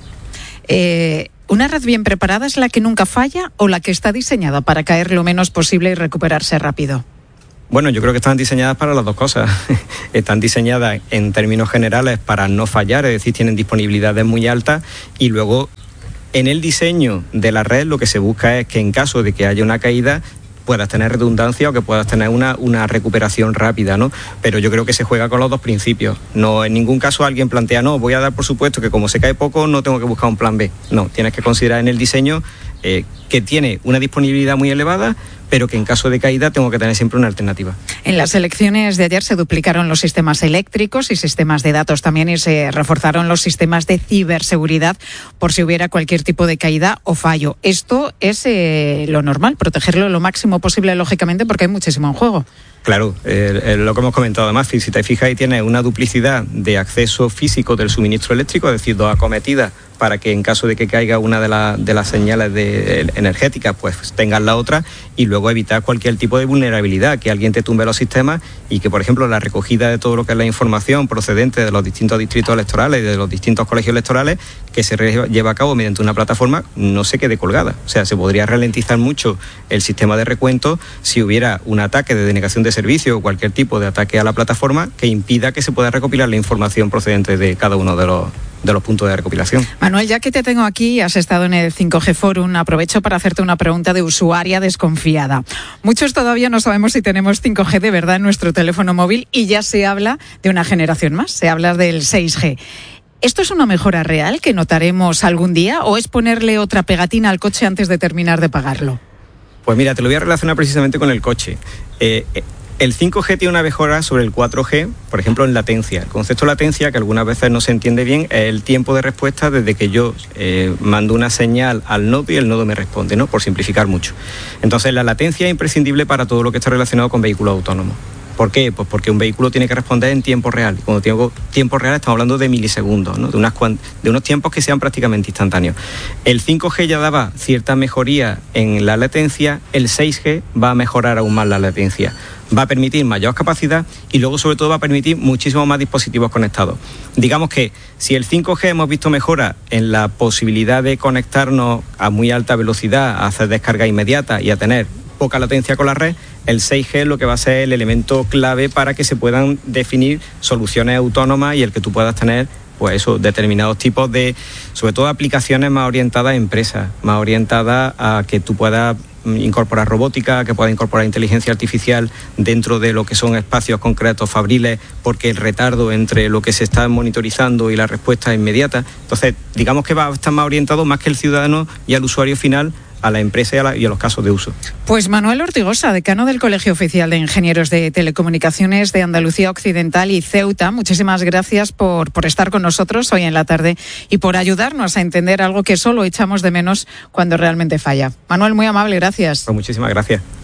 Eh, ¿Una red bien preparada es la que nunca falla o la que está diseñada para caer lo menos posible y recuperarse rápido? Bueno, yo creo que están diseñadas para las dos cosas. Están diseñadas en términos generales para no fallar, es decir, tienen disponibilidades muy altas y luego en el diseño de la red lo que se busca es que en caso de que haya una caída puedas tener redundancia o que puedas tener una, una recuperación rápida, ¿no? Pero yo creo que se juega con los dos principios. No, en ningún caso alguien plantea, no, voy a dar por supuesto que como se cae poco no tengo que buscar un plan B. No, tienes que considerar en el diseño eh, que tiene una disponibilidad muy elevada, pero que en caso de caída tengo que tener siempre una alternativa. En las elecciones de ayer se duplicaron los sistemas eléctricos y sistemas de datos también y se reforzaron los sistemas de ciberseguridad por si hubiera cualquier tipo de caída o fallo. Esto es eh, lo normal, protegerlo lo máximo posible, lógicamente, porque hay muchísimo en juego. Claro, eh, eh, lo que hemos comentado además, si te fijas ahí tienes una duplicidad de acceso físico del suministro eléctrico, es decir, dos acometidas para que en caso de que caiga una de, la, de las señales de, energéticas, pues tengas la otra y luego evitar cualquier tipo de vulnerabilidad, que alguien te tumbe los sistemas y que, por ejemplo, la recogida de todo lo que es la información procedente de los distintos distritos electorales y de los distintos colegios electorales que se lleva a cabo mediante una plataforma no se quede colgada. O sea, se podría ralentizar mucho el sistema de recuento si hubiera un ataque de denegación de servicio o cualquier tipo de ataque a la plataforma que impida que se pueda recopilar la información procedente de cada uno de los de los puntos de recopilación. Manuel, ya que te tengo aquí, has estado en el cinco G Forum, aprovecho para hacerte una pregunta de usuaria desconfiada. Muchos todavía no sabemos si tenemos cinco G de verdad en nuestro teléfono móvil y ya se habla de una generación más, se habla del seis G. ¿Esto es una mejora real que notaremos algún día o es ponerle otra pegatina al coche antes de terminar de pagarlo? Pues mira, te lo voy a relacionar precisamente con el coche. Eh, El cinco G tiene una mejora sobre el cuatro G, por ejemplo, en latencia. El concepto de latencia, que algunas veces no se entiende bien, es el tiempo de respuesta desde que yo eh, mando una señal al nodo y el nodo me responde, ¿no? Por simplificar mucho. Entonces, la latencia es imprescindible para todo lo que está relacionado con vehículos autónomos. ¿Por qué? Pues porque un vehículo tiene que responder en tiempo real. Cuando digo tiempo real estamos hablando de milisegundos, ¿no? de, unas cuant- de unos tiempos que sean prácticamente instantáneos. El cinco G ya daba cierta mejoría en la latencia, el seis G va a mejorar aún más la latencia. Va a permitir mayor capacidad y luego sobre todo va a permitir muchísimos más dispositivos conectados. Digamos que si el cinco G hemos visto mejora en la posibilidad de conectarnos a muy alta velocidad, a hacer descarga inmediata y a tener poca latencia con la red, el seis G lo que va a ser el elemento clave para que se puedan definir soluciones autónomas y el que tú puedas tener pues eso, determinados tipos de, sobre todo aplicaciones más orientadas a empresas, más orientadas a que tú puedas incorporar robótica, que pueda incorporar inteligencia artificial dentro de lo que son espacios concretos fabriles, porque el retardo entre lo que se está monitorizando y la respuesta es inmediata. Entonces, digamos que va a estar más orientado más que el ciudadano y al usuario final, a la empresa y a, la, y a los casos de uso. Pues Manuel Ortigosa, decano del Colegio Oficial de Ingenieros de Telecomunicaciones de Andalucía Occidental y Ceuta, muchísimas gracias por, por estar con nosotros hoy en la tarde y por ayudarnos a entender algo que solo echamos de menos cuando realmente falla. Manuel, muy amable, gracias. Pues muchísimas gracias.